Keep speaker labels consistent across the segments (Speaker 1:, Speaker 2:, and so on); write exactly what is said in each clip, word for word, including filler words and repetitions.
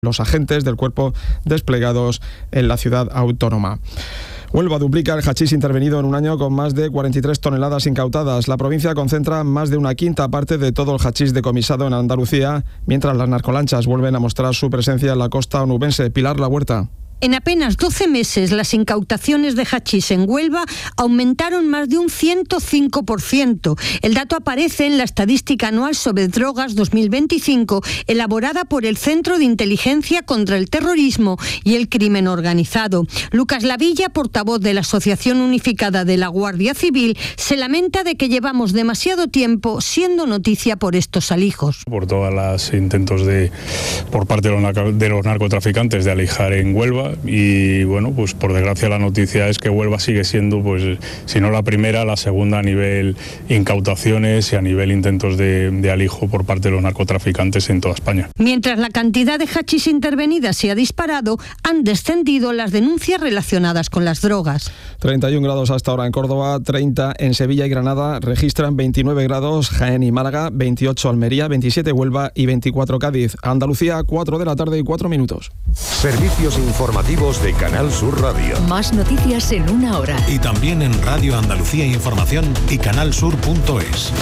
Speaker 1: los agentes del cuerpo desplegados en la ciudad autónoma. Huelva duplica el hachís intervenido en un año con más de cuarenta y tres toneladas incautadas. La provincia concentra más de una quinta parte de todo el hachís decomisado en Andalucía, mientras las narcolanchas vuelven a mostrar su presencia en la costa onubense. Pilar La Huerta.
Speaker 2: En apenas doce meses, las incautaciones de hachís en Huelva aumentaron más de un ciento cinco por ciento. El dato aparece en la Estadística Anual sobre Drogas dos mil veinticinco, elaborada por el Centro de Inteligencia contra el Terrorismo y el Crimen Organizado. Lucas Lavilla, portavoz de la Asociación Unificada de la Guardia Civil, se lamenta de que llevamos demasiado tiempo siendo noticia por estos alijos.
Speaker 3: Por todos los intentos de, por parte de los, de los narcotraficantes de alijar en Huelva. Y bueno, pues por desgracia la noticia es que Huelva sigue siendo, pues si no la primera, la segunda a nivel incautaciones y a nivel intentos de, de alijo por parte de los narcotraficantes en toda España.
Speaker 2: Mientras la cantidad de hachís intervenida se ha disparado, han descendido las denuncias relacionadas con las drogas.
Speaker 1: treinta y un grados hasta ahora en Córdoba, treinta en Sevilla y Granada, registran veintinueve grados Jaén y Málaga, veintiocho Almería, veintisiete Huelva y veinticuatro Cádiz. Andalucía, cuatro de la tarde y cuatro minutos.
Speaker 4: Servicios informativos de Canal Sur Radio.
Speaker 5: Más noticias en una hora.
Speaker 6: Y también en Radio Andalucía Información y canal sur punto es.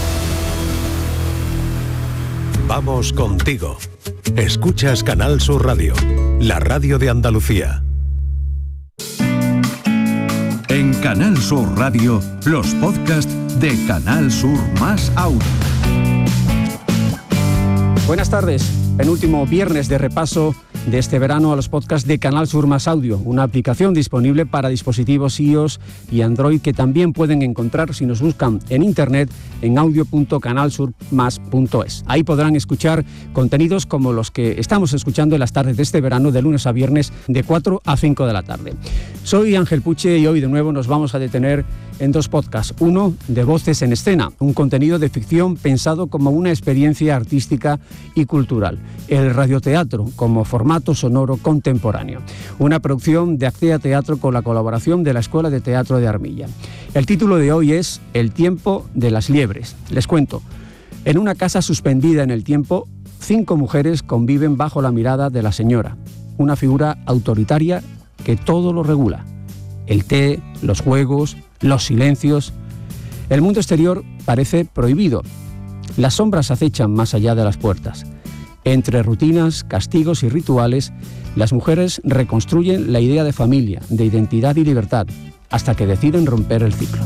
Speaker 4: Vamos contigo. Escuchas Canal Sur Radio, la radio de Andalucía.
Speaker 7: En Canal Sur Radio, los podcasts de Canal Sur Más Audio.
Speaker 8: Buenas tardes. Penúltimo viernes de repaso de este verano a los podcasts de Canal Sur Más Audio, una aplicación disponible para dispositivos iOS y Android que también pueden encontrar si nos buscan en internet en audio punto canal sur más punto es. Ahí podrán escuchar contenidos como los que estamos escuchando en las tardes de este verano, de lunes a viernes, de cuatro a cinco de la tarde. Soy Ángel Puche y hoy de nuevo nos vamos a detener en dos podcasts. Uno de Voces en Escena, un contenido de ficción pensado como una experiencia artística y cultural. El radioteatro como formato sonoro contemporáneo. Una producción de Actea Teatro con la colaboración de la Escuela de Teatro de Armilla. El título de hoy es El tiempo de las liebres. Les cuento. En una casa suspendida en el tiempo, cinco mujeres conviven bajo la mirada de la señora, una figura autoritaria que todo lo regula. El té, los juegos, los silencios. El mundo exterior parece prohibido. Las sombras acechan más allá de las puertas. Entre rutinas, castigos y rituales, las mujeres reconstruyen la idea de familia, de identidad y libertad, hasta que deciden romper el ciclo.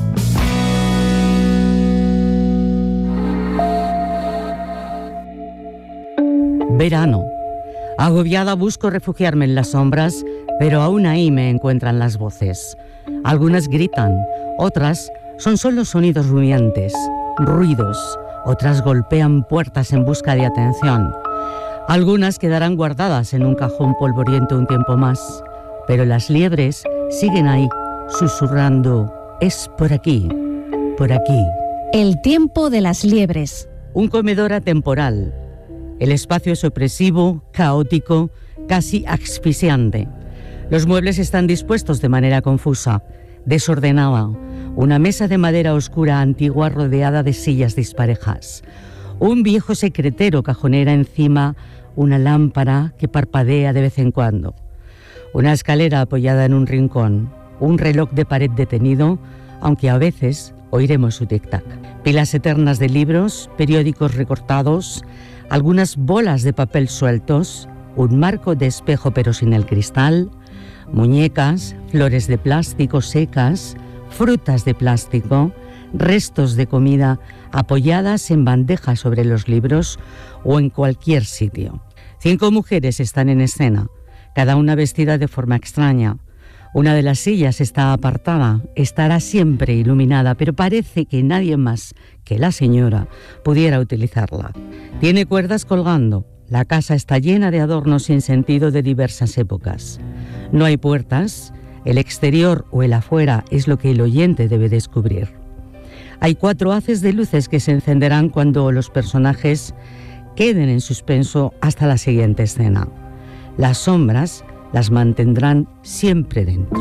Speaker 9: Verano. Agobiada busco refugiarme en las sombras, pero aún ahí me encuentran las voces. Algunas gritan, otras son solo sonidos rumiantes, ruidos, otras golpean puertas en busca de atención. Algunas quedarán guardadas en un cajón polvoriento un tiempo más, pero las liebres siguen ahí, susurrando, es por aquí, por aquí.
Speaker 10: El tiempo de las liebres.
Speaker 9: Un comedor atemporal. El espacio es opresivo, caótico, casi asfixiante. Los muebles están dispuestos de manera confusa, desordenada. Una mesa de madera oscura antigua rodeada de sillas disparejas. Un viejo secretero cajonera encima, una lámpara que parpadea de vez en cuando. Una escalera apoyada en un rincón. Un reloj de pared detenido, aunque a veces oiremos su tic-tac. Pilas eternas de libros, periódicos recortados, algunas bolas de papel sueltos, un marco de espejo pero sin el cristal, muñecas, flores de plástico secas, frutas de plástico, restos de comida apoyadas en bandejas sobre los libros o en cualquier sitio. Cinco mujeres están en escena, cada una vestida de forma extraña. Una de las sillas está apartada, estará siempre iluminada, pero parece que nadie más que la señora pudiera utilizarla. Tiene cuerdas colgando. La casa está llena de adornos sin sentido de diversas épocas. No hay puertas. El exterior o el afuera es lo que el oyente debe descubrir. Hay cuatro haces de luces que se encenderán cuando los personajes queden en suspenso hasta la siguiente escena. Las sombras las mantendrán siempre dentro.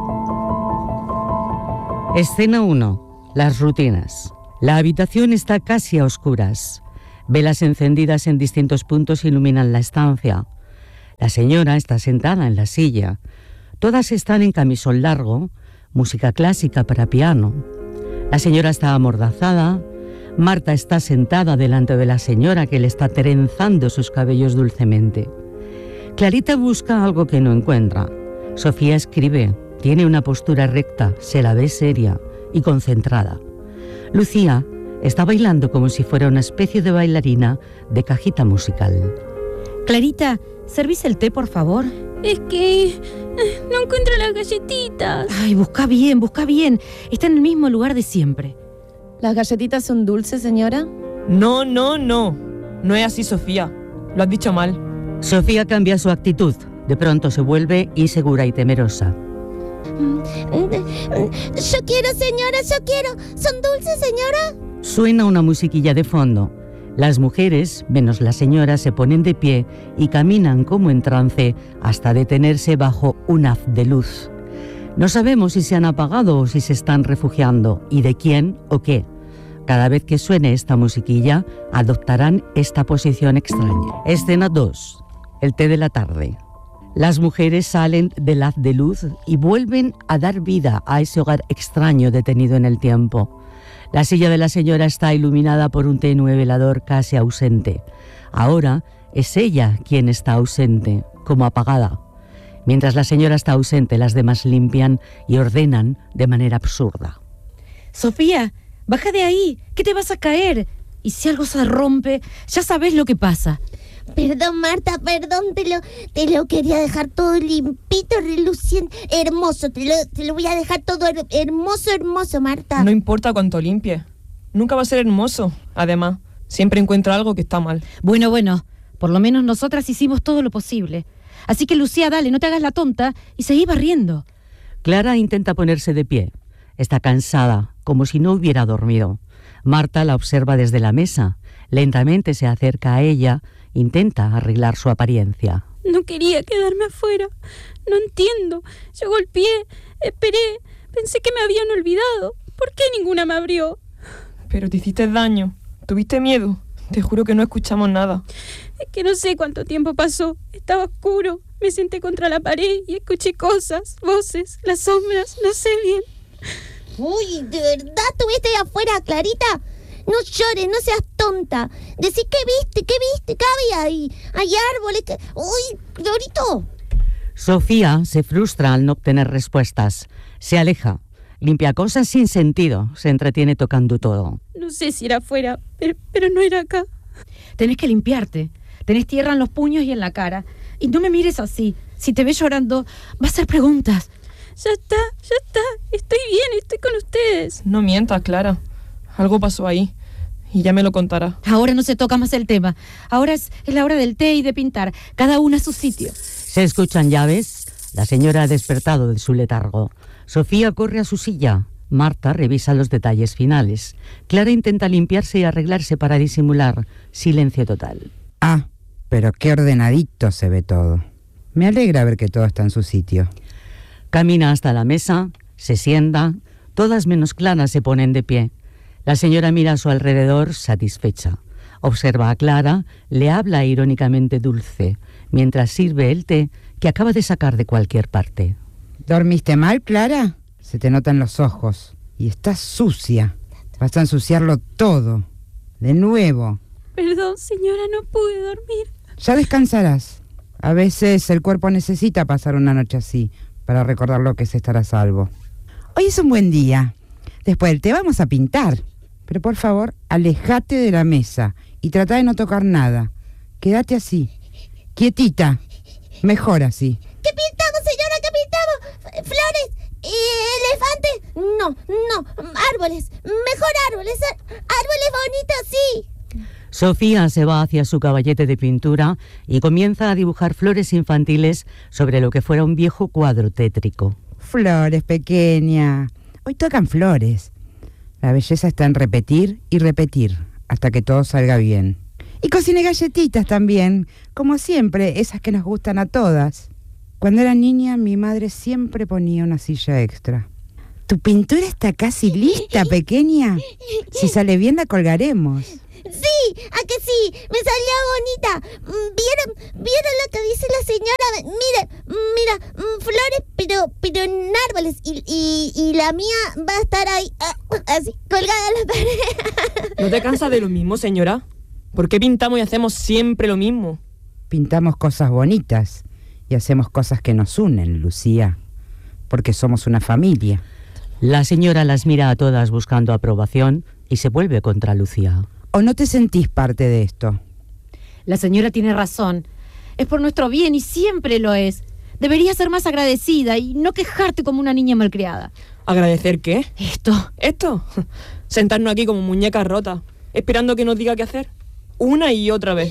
Speaker 9: Escena uno. Las rutinas. La habitación está casi a oscuras. Velas encendidas en distintos puntos iluminan la estancia. La señora está sentada en la silla. Todas están en camisón largo, música clásica para piano. La señora está amordazada. Marta está sentada delante de la señora que le está trenzando sus cabellos dulcemente. Clarita busca algo que no encuentra. Sofía escribe, tiene una postura recta, se la ve seria y concentrada. Lucía está bailando como si fuera una especie de bailarina de cajita musical.
Speaker 11: Clarita, ¿servís el té, por favor?
Speaker 12: Es que no encuentro las galletitas.
Speaker 11: Ay, busca bien, busca bien. Está en el mismo lugar de siempre.
Speaker 13: ¿Las galletitas son dulces, señora?
Speaker 14: No, no, no. No es así, Sofía. Lo has dicho mal.
Speaker 9: Sofía cambia su actitud. De pronto se vuelve insegura y temerosa.
Speaker 15: Yo quiero, señora, yo quiero. ¿Son dulces, señora?
Speaker 9: Suena una musiquilla de fondo. Las mujeres, menos la señora, se ponen de pie y caminan como en trance hasta detenerse bajo un haz de luz. No sabemos si se han apagado o si se están refugiando, y de quién o qué. Cada vez que suene esta musiquilla, adoptarán esta posición extraña. Escena dos. El té de la tarde. Las mujeres salen del haz de luz y vuelven a dar vida a ese hogar extraño detenido en el tiempo. La silla de la señora está iluminada por un tenue velador casi ausente. Ahora es ella quien está ausente, como apagada. Mientras la señora está ausente, las demás limpian y ordenan de manera absurda.
Speaker 11: Sofía, baja de ahí, que te vas a caer. Y si algo se rompe, ya sabes lo que pasa.
Speaker 15: Perdón, Marta, perdón, te lo, te lo quería dejar todo limpito, reluciente, hermoso. Te lo, te lo voy a dejar todo her- hermoso, hermoso, Marta.
Speaker 14: No importa cuánto limpie. Nunca va a ser hermoso. Además, siempre encuentro algo que está mal.
Speaker 11: Bueno, bueno, por lo menos nosotras hicimos todo lo posible. Así que, Lucía, dale, no te hagas la tonta y seguí barriendo.
Speaker 9: Clara intenta ponerse de pie. Está cansada, como si no hubiera dormido. Marta la observa desde la mesa. Lentamente se acerca a ella, intenta arreglar su apariencia.
Speaker 12: No quería quedarme afuera. No entiendo. Yo golpeé, esperé, pensé que me habían olvidado. ¿Por qué ninguna me abrió?
Speaker 14: Pero te hiciste daño. ¿Tuviste miedo? Te juro que no escuchamos nada.
Speaker 12: Es que no sé cuánto tiempo pasó. Estaba oscuro. Me senté contra la pared y escuché cosas, voces, las sombras, no sé bien.
Speaker 15: Uy, ¿de verdad estuviste ahí afuera, Clarita? No llores, no seas tonta. Decí qué viste, qué viste, qué había ahí. Hay árboles que... Uy, Florito.
Speaker 9: Sofía se frustra al no obtener respuestas. Se aleja. Limpia cosas sin sentido. Se entretiene tocando todo.
Speaker 12: No sé si era afuera, pero, pero no era acá.
Speaker 11: Tenés que limpiarte. Tenés tierra en los puños y en la cara. Y no me mires así. Si te ves llorando, va a hacer preguntas.
Speaker 12: Ya está, ya está. Estoy bien, estoy con ustedes.
Speaker 14: No mientas, Clara. Algo pasó ahí. Y ya me lo contará.
Speaker 11: Ahora no se toca más el tema. Ahora es, es la hora del té y de pintar. Cada una a su sitio.
Speaker 9: Se escuchan llaves. La señora ha despertado de su letargo. Sofía corre a su silla. Marta revisa los detalles finales. Clara intenta limpiarse y arreglarse para disimular. Silencio total.
Speaker 16: Ah, pero qué ordenadito se ve todo. Me alegra ver que todo está en su sitio.
Speaker 9: Camina hasta la mesa, se sienta. Todas menos Clara se ponen de pie. La señora mira a su alrededor satisfecha. Observa a Clara, le habla irónicamente dulce, mientras sirve el té que acaba de sacar de cualquier parte.
Speaker 16: ¿Dormiste mal, Clara? Se te notan los ojos. Y estás sucia. Vas a ensuciarlo todo. De nuevo.
Speaker 12: Perdón, señora, no pude dormir.
Speaker 16: Ya descansarás. A veces el cuerpo necesita pasar una noche así para recordar lo que es estar a salvo. Hoy es un buen día. Después del té vamos a pintar. Pero por favor, alejate de la mesa y trata de no tocar nada. Quédate así, quietita. Mejor así.
Speaker 15: ¿Qué pintamos, señora? ¿Qué pintamos? ¿Flores? ¿Elefantes? No, no. Árboles. Mejor árboles. Árboles bonitos, sí.
Speaker 9: Sofía se va hacia su caballete de pintura y comienza a dibujar flores infantiles sobre lo que fuera un viejo cuadro tétrico.
Speaker 16: Flores, pequeña. Hoy tocan flores. La belleza está en repetir y repetir hasta que todo salga bien. Y cocine galletitas también, como siempre, esas que nos gustan a todas. Cuando era niña, mi madre siempre ponía una silla extra. Tu pintura está casi lista, pequeña. Si sale bien, la colgaremos.
Speaker 15: Sí, ¿a que sí? Me salió bonita. ¿Vieron, ¿Vieron lo que dice la señora? Mira, mira, flores, pero, pero en árboles. Y, y, y la mía va a estar ahí, así, colgada en la pared.
Speaker 14: ¿No te cansas de lo mismo, señora? ¿Por qué pintamos y hacemos siempre lo mismo?
Speaker 16: Pintamos cosas bonitas y hacemos cosas que nos unen, Lucía. Porque somos una familia.
Speaker 9: La señora las mira a todas buscando aprobación y se vuelve contra Lucía.
Speaker 16: ¿O no te sentís parte de esto?
Speaker 11: La señora tiene razón. Es por nuestro bien y siempre lo es. Deberías ser más agradecida y no quejarte como una niña malcriada.
Speaker 14: ¿Agradecer qué?
Speaker 11: Esto.
Speaker 14: ¿Esto? Sentarnos aquí como muñecas rotas, esperando que nos diga qué hacer. Una y otra vez.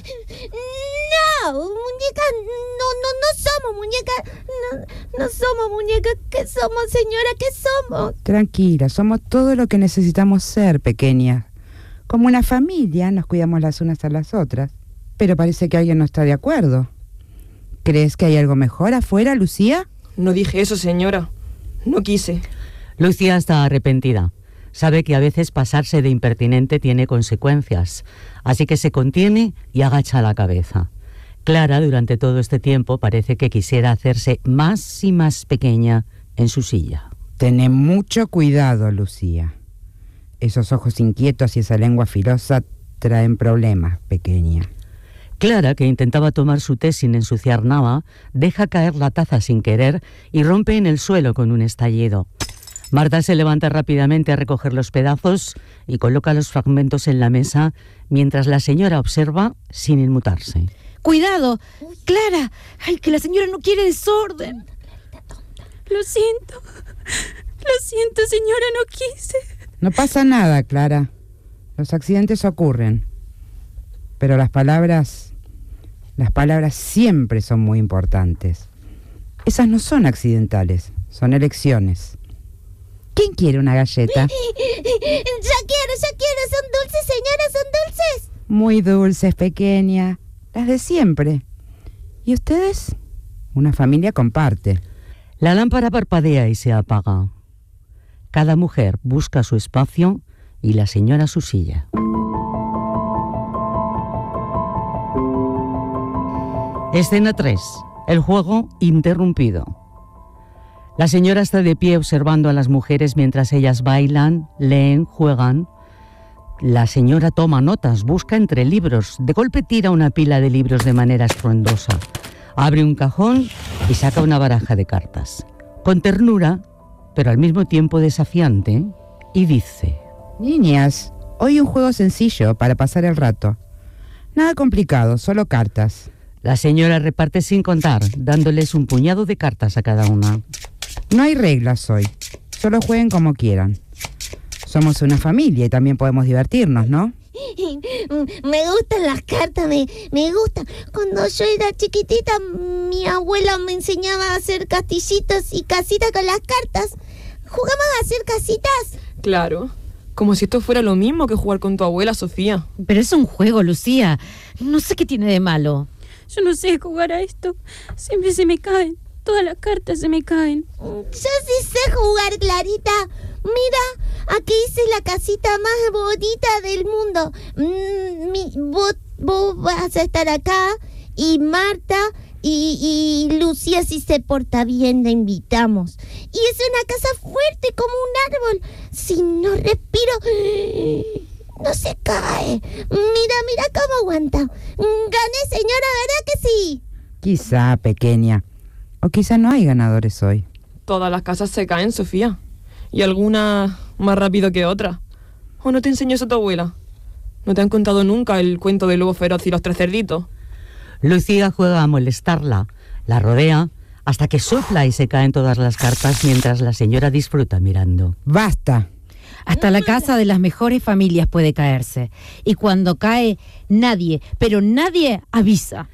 Speaker 15: No, muñecas, no, no, no somos muñecas. No, no somos muñecas. ¿Qué somos, señora? ¿Qué somos?
Speaker 16: Tranquila, somos todo lo que necesitamos ser, pequeña. Como una familia, nos cuidamos las unas a las otras. Pero parece que alguien no está de acuerdo. ¿Crees que hay algo mejor afuera, Lucía?
Speaker 14: No dije eso, señora. No quise.
Speaker 9: Lucía está arrepentida. Sabe que a veces pasarse de impertinente tiene consecuencias, así que se contiene y agacha la cabeza. Clara, durante todo este tiempo, parece que quisiera hacerse más y más pequeña en su silla.
Speaker 16: Ten mucho cuidado, Lucía. Esos ojos inquietos y esa lengua filosa traen problemas, pequeña.
Speaker 9: Clara, que intentaba tomar su té sin ensuciar nada, deja caer la taza sin querer y rompe en el suelo con un estallido. Marta se levanta rápidamente a recoger los pedazos y coloca los fragmentos en la mesa mientras la señora observa sin inmutarse.
Speaker 11: ¡Cuidado! ¡Clara! ¡Ay, que la señora no quiere desorden!
Speaker 12: Lo siento. Lo siento, señora, no quise.
Speaker 16: No pasa nada, Clara. Los accidentes ocurren. Pero las palabras... Las palabras siempre son muy importantes. Esas no son accidentales, son elecciones. ¿Quién quiere una galleta?
Speaker 15: Ya quiero, ya quiero. ¿Son dulces, señora? ¿Son dulces?
Speaker 16: Muy dulces, pequeña. Las de siempre. ¿Y ustedes? Una familia comparte.
Speaker 9: La lámpara parpadea y se apaga. Cada mujer busca su espacio y la señora su silla. Escena tres. El juego interrumpido. La señora está de pie observando a las mujeres mientras ellas bailan, leen, juegan. La señora toma notas, busca entre libros. De golpe tira una pila de libros de manera estruendosa. Abre un cajón y saca una baraja de cartas. Con ternura, pero al mismo tiempo desafiante, y dice:
Speaker 16: Niñas, hoy un juego sencillo para pasar el rato. Nada complicado, solo cartas.
Speaker 9: La señora reparte sin contar, dándoles un puñado de cartas a cada una.
Speaker 16: No hay reglas hoy, solo jueguen como quieran. Somos una familia y también podemos divertirnos, ¿no?
Speaker 15: Me gustan las cartas, me, me gustan. Cuando yo era chiquitita, mi abuela me enseñaba a hacer castillitos y casitas con las cartas. ¿Jugamos a hacer casitas?
Speaker 14: Claro, como si esto fuera lo mismo que jugar con tu abuela, Sofía.
Speaker 11: Pero es un juego, Lucía. No sé qué tiene de malo.
Speaker 12: Yo no sé jugar a esto. Siempre se me caen. Todas las cartas se me caen.
Speaker 15: Yo sí sé jugar, Clarita. Mira, aquí hice la casita más bonita del mundo. Mm, mi, vos, vos vas a estar acá y Marta y, y Lucía, si se porta bien, la invitamos. Y es una casa fuerte como un árbol. Si no respiro, no se cae. Mira, mira cómo aguanta. Gané, señora, ¿verdad que sí?
Speaker 16: Quizá, pequeña. O quizá no hay ganadores hoy.
Speaker 14: Todas las casas se caen, Sofía. Y algunas más rápido que otras. ¿O no te enseñó eso tu abuela? ¿No te han contado nunca el cuento del lobo feroz y los tres cerditos?
Speaker 9: Lucía juega a molestarla, la rodea, hasta que sopla y se caen todas las cartas mientras la señora disfruta mirando.
Speaker 16: ¡Basta!
Speaker 11: Hasta la casa de las mejores familias puede caerse. Y cuando cae, nadie, pero nadie avisa.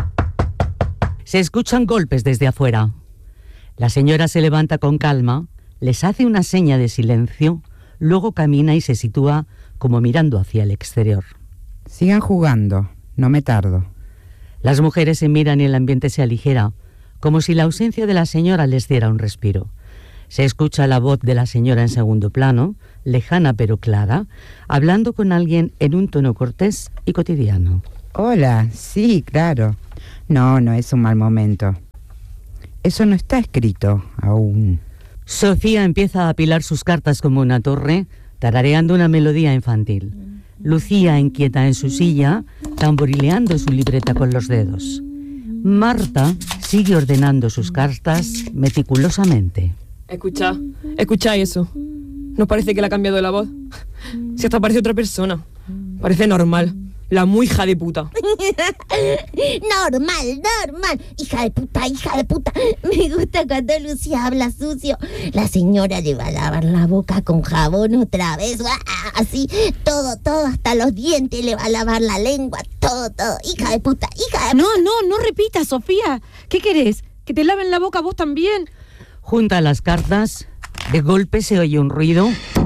Speaker 9: Se escuchan golpes desde afuera. La señora se levanta con calma, les hace una seña de silencio, luego camina y se sitúa como mirando hacia el exterior.
Speaker 16: Sigan jugando, no me tardo.
Speaker 9: Las mujeres se miran y el ambiente se aligera, como si la ausencia de la señora les diera un respiro. Se escucha la voz de la señora en segundo plano, lejana pero clara, hablando con alguien en un tono cortés y cotidiano.
Speaker 16: Hola, sí, claro. No, no es un mal momento. Eso no está escrito aún.
Speaker 9: Sofía empieza a apilar sus cartas como una torre, tarareando una melodía infantil. Lucía inquieta en su silla, tamborileando su libreta con los dedos. Marta sigue ordenando sus cartas meticulosamente.
Speaker 14: Escucha, escucha eso. ¿No parece que le ha cambiado la voz? Si hasta parece otra persona. Parece normal. La muy hija de puta.
Speaker 15: Normal, normal. Hija de puta, hija de puta. Me gusta cuando Lucía habla sucio. La señora le va a lavar la boca con jabón otra vez. Así, todo, todo, hasta los dientes le va a lavar la lengua. Todo, todo. Hija de puta, hija de puta.
Speaker 11: No, no, no repitas, Sofía. ¿Qué querés? ¿Que te laven la boca vos también?
Speaker 9: Junta las cartas. De golpe se oye un ruido.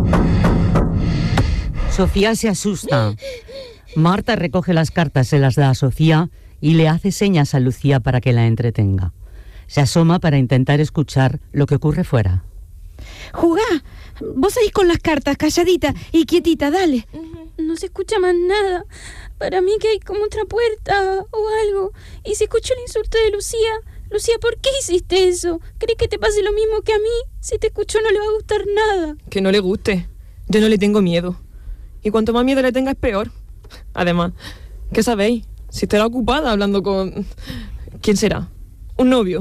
Speaker 9: Sofía se asusta. Marta recoge las cartas, se las da a Sofía y le hace señas a Lucía para que la entretenga. Se asoma para intentar escuchar lo que ocurre fuera.
Speaker 11: Jugá. Vos ahí con las cartas, calladita y quietita, dale.
Speaker 12: No se escucha más nada. Para mí que hay como otra puerta o algo. Y se escuchó el insulto de Lucía. Lucía, ¿por qué hiciste eso? ¿Crees que te pase lo mismo que a mí? Si te escuchó no le va a gustar nada.
Speaker 14: Que no le guste. Yo no le tengo miedo. Y cuanto más miedo le tenga es peor. Además, ¿qué sabéis? Si estará ocupada hablando con... ¿Quién será? ¿Un novio?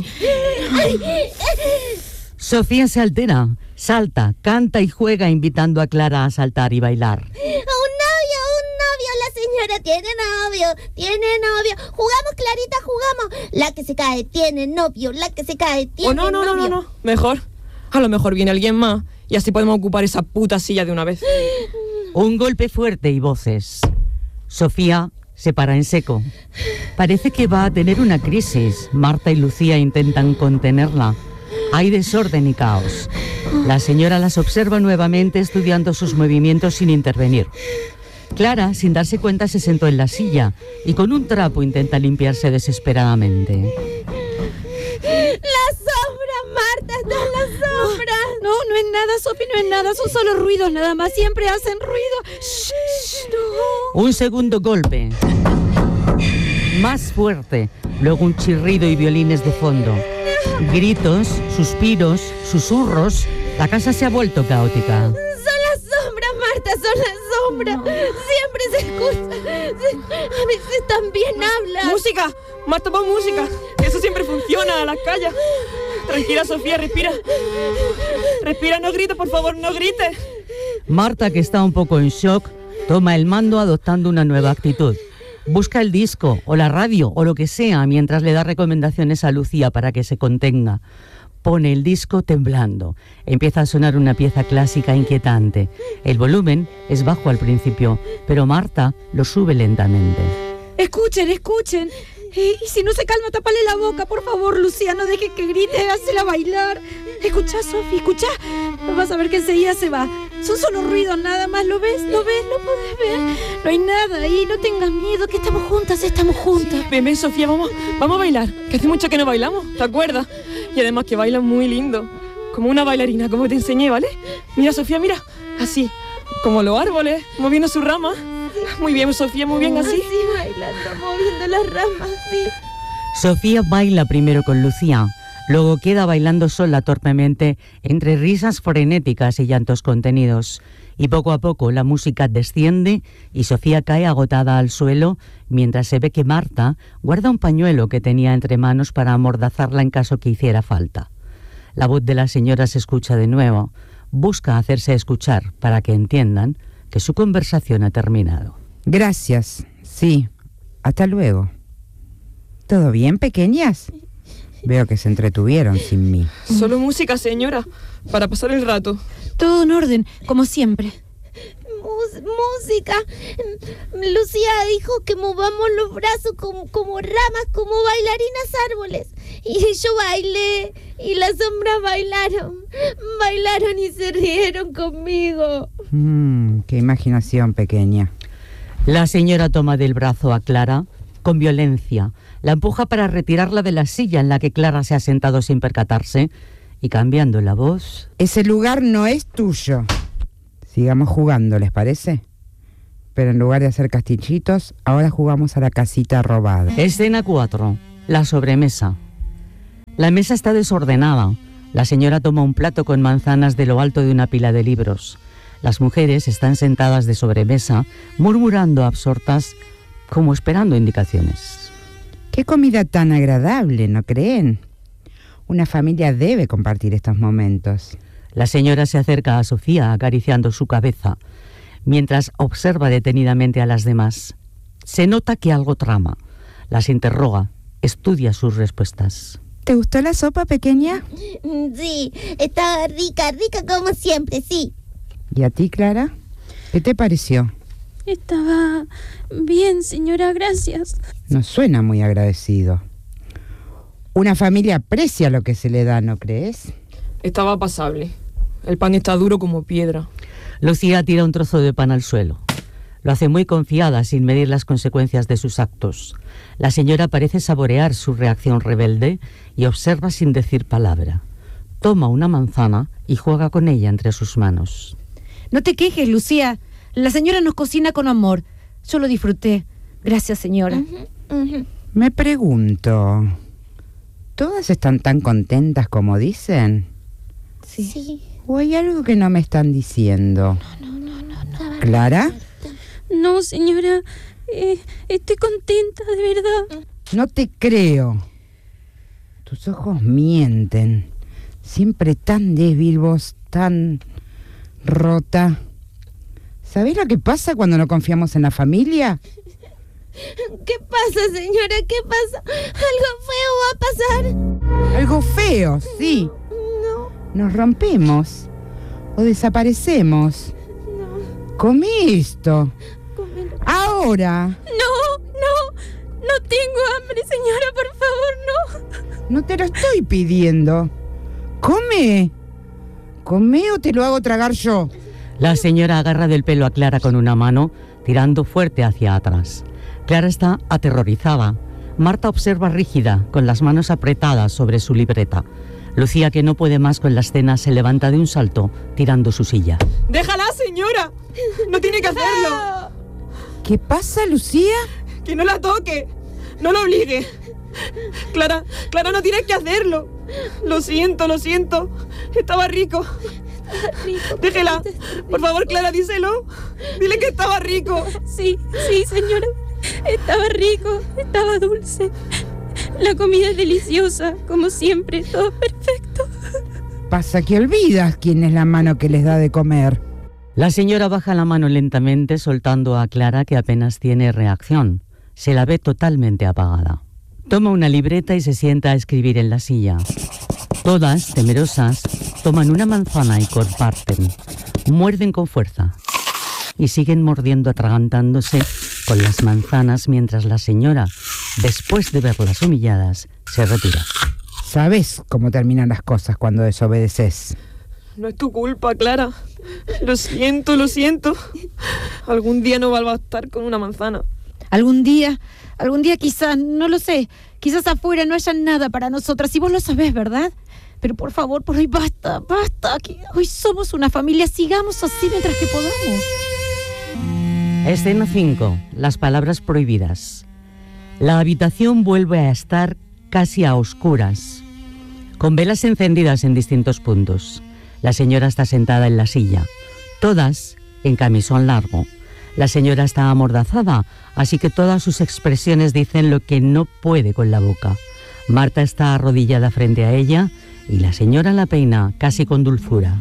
Speaker 9: Sofía se altera, salta, canta y juega invitando a Clara a saltar y bailar.
Speaker 15: ¡Un novio, un novio! La señora tiene novio, tiene novio. Jugamos, Clarita, jugamos. La que se cae tiene novio, la que se cae tiene
Speaker 14: oh, no, no,
Speaker 15: novio.
Speaker 14: No, no, no, mejor. A lo mejor viene alguien más y así podemos ocupar esa puta silla de una vez.
Speaker 9: Un golpe fuerte y voces. Sofía se para en seco. Parece que va a tener una crisis. Marta y Lucía intentan contenerla. Hay desorden y caos. La señora las observa nuevamente estudiando sus movimientos sin intervenir. Clara, sin darse cuenta, se sentó en la silla y con un trapo intenta limpiarse desesperadamente.
Speaker 15: ¡La sombra, Marta! ¡Está en la sombra!
Speaker 11: No, no, no es nada, Sofi, no es nada. Son solo ruidos, nada más. Siempre hacen ruido. Shh, shh, no.
Speaker 9: Un segundo golpe. Más fuerte. Luego un chirrido y violines de fondo. Gritos, suspiros, susurros. La casa se ha vuelto caótica.
Speaker 15: Son las sombras, Marta, son las sombras. Siempre se escucha. A veces también hablan.
Speaker 14: ¡Música! Marta, pon música. Eso siempre funciona, a las calles. Tranquila, Sofía, respira. Respira, no grites, por favor, no grites.
Speaker 9: Marta, que está un poco en shock, toma el mando adoptando una nueva actitud. Busca el disco o la radio o lo que sea mientras le da recomendaciones a Lucía para que se contenga. Pone el disco temblando. Empieza a sonar una pieza clásica inquietante. El volumen es bajo al principio, pero Marta lo sube lentamente.
Speaker 11: Escuchen, escuchen. Y si no se calma, tapale la boca, por favor, Lucía, no deje que grite, hazla bailar. Escuchá, Sofi, escuchá. Vas a ver que enseguida se va. Son solo ruidos, nada más. ¿Lo ves? ¿Lo ves? ¿Lo podés ver? No hay nada ahí, no tengas miedo, que estamos juntas, estamos juntas.
Speaker 14: Sí, ven, ven, Sofía, vamos, vamos a bailar. Que hace mucho que no bailamos, ¿te acuerdas? Y además que bailan muy lindo. Como una bailarina, como te enseñé, ¿vale? Mira, Sofía, mira. Así, como los árboles, moviendo sus ramas. Muy bien, Sofía, muy bien, así.
Speaker 15: Así bailando, moviendo las ramas, sí.
Speaker 9: Sofía baila primero con Lucía, luego queda bailando sola torpemente entre risas frenéticas y llantos contenidos. Y poco a poco la música desciende y Sofía cae agotada al suelo mientras se ve que Marta guarda un pañuelo que tenía entre manos para amordazarla en caso que hiciera falta. La voz de la señora se escucha de nuevo. Busca hacerse escuchar para que entiendan que su conversación ha terminado.
Speaker 16: Gracias. Sí. Hasta luego. ¿Todo bien, pequeñas? Veo que se entretuvieron sin mí.
Speaker 14: Solo música, señora, para pasar el rato.
Speaker 11: Todo en orden, como siempre.
Speaker 15: Mus- música. Lucía dijo que movamos los brazos como, como ramas, como bailarinas árboles. Y yo bailé, y las sombras bailaron. Bailaron y se rieron conmigo.
Speaker 16: Mm, qué imaginación pequeña.
Speaker 9: La señora toma del brazo a Clara con violencia, la empuja para retirarla de la silla en la que Clara se ha sentado sin percatarse y cambiando la voz...
Speaker 16: Ese lugar no es tuyo. Sigamos jugando, ¿les parece? Pero en lugar de hacer castillitos, ahora jugamos a la casita robada.
Speaker 9: Escena cuatro. La sobremesa. La mesa está desordenada. La señora toma un plato con manzanas de lo alto de una pila de libros. Las mujeres están sentadas de sobremesa, murmurando absortas, como esperando indicaciones.
Speaker 16: ¡Qué comida tan agradable!, ¿no creen? Una familia debe compartir estos momentos.
Speaker 9: La señora se acerca a Sofía acariciando su cabeza, mientras observa detenidamente a las demás. Se nota que algo trama. Las interroga, estudia sus respuestas.
Speaker 16: ¿Te gustó la sopa, pequeña?
Speaker 15: Sí, estaba rica, rica como siempre, sí.
Speaker 16: ¿Y a ti, Clara? ¿Qué te pareció?
Speaker 12: Estaba bien, señora, gracias.
Speaker 16: No suena muy agradecido. Una familia aprecia lo que se le da, ¿no crees?
Speaker 14: Estaba pasable. El pan está duro como piedra.
Speaker 9: Lucía tira un trozo de pan al suelo. Lo hace muy confiada, sin medir las consecuencias de sus actos. La señora parece saborear su reacción rebelde y observa sin decir palabra. Toma una manzana y juega con ella entre sus manos.
Speaker 11: No te quejes, Lucía. La señora nos cocina con amor. Yo lo disfruté. Gracias, señora.
Speaker 15: Uh-huh, uh-huh.
Speaker 16: Me pregunto, ¿todas están tan contentas como dicen?
Speaker 15: Sí. sí.
Speaker 16: ¿O hay algo que no me están diciendo?
Speaker 15: No, no, no, no. no.
Speaker 16: ¿Clara?
Speaker 12: No, señora. Eh, estoy contenta, de verdad.
Speaker 16: No te creo. Tus ojos mienten. Siempre tan débil vos, tan rota. ¿Sabés lo que pasa cuando no confiamos en la familia?
Speaker 15: ¿Qué pasa, señora? ¿Qué pasa? ¿Algo feo va a pasar?
Speaker 16: Algo feo, sí.
Speaker 15: No.
Speaker 16: Nos rompemos. O desaparecemos.
Speaker 15: No.
Speaker 16: Come esto.
Speaker 15: Cómelo.
Speaker 16: Ahora.
Speaker 12: No, no. No tengo hambre, señora, por favor, no.
Speaker 16: No te lo estoy pidiendo. Come. Come o te lo hago tragar yo.
Speaker 9: La señora agarra del pelo a Clara con una mano, tirando fuerte hacia atrás. Clara está aterrorizada. Marta observa rígida, con las manos apretadas sobre su libreta. Lucía, que no puede más con la escena, se levanta de un salto, tirando su silla.
Speaker 14: ¡Déjala, señora! ¡No tiene que hacerlo!
Speaker 16: ¿Qué pasa, Lucía?
Speaker 14: ¡Que no la toque! ¡No la obligue! Clara, Clara, no tienes que hacerlo. Lo siento, lo siento. Estaba rico.
Speaker 15: rico.
Speaker 14: Déjela. Por favor, Clara, díselo. Dile que estaba rico.
Speaker 12: Sí, sí, señora. Estaba rico, estaba dulce. La comida es deliciosa, como siempre, todo perfecto.
Speaker 16: Pasa que olvidas quién es la mano que les da de comer.
Speaker 9: La señora baja la mano lentamente, soltando a Clara, que apenas tiene reacción. Se la ve totalmente apagada. Toma una libreta y se sienta a escribir en la silla. Todas, temerosas, toman una manzana y comparten. Muerden con fuerza. Y siguen mordiendo, atragantándose con las manzanas mientras la señora, después de verlas humilladas, se retira.
Speaker 16: Sabes cómo terminan las cosas cuando desobedeces.
Speaker 14: No es tu culpa, Clara. Lo siento, lo siento. Algún día no va a bastar con una manzana.
Speaker 11: Algún día, algún día quizás, no lo sé, quizás afuera no haya nada para nosotras, y vos lo sabés, ¿verdad? Pero por favor, por hoy basta, basta, que hoy somos una familia, sigamos así mientras que podamos.
Speaker 9: Escena cinco. Las palabras prohibidas. La habitación vuelve a estar casi a oscuras, con velas encendidas en distintos puntos. La señora está sentada en la silla, todas en camisón largo. La señora está amordazada, así que todas sus expresiones dicen lo que no puede con la boca. Marta está arrodillada frente a ella y la señora la peina casi con dulzura.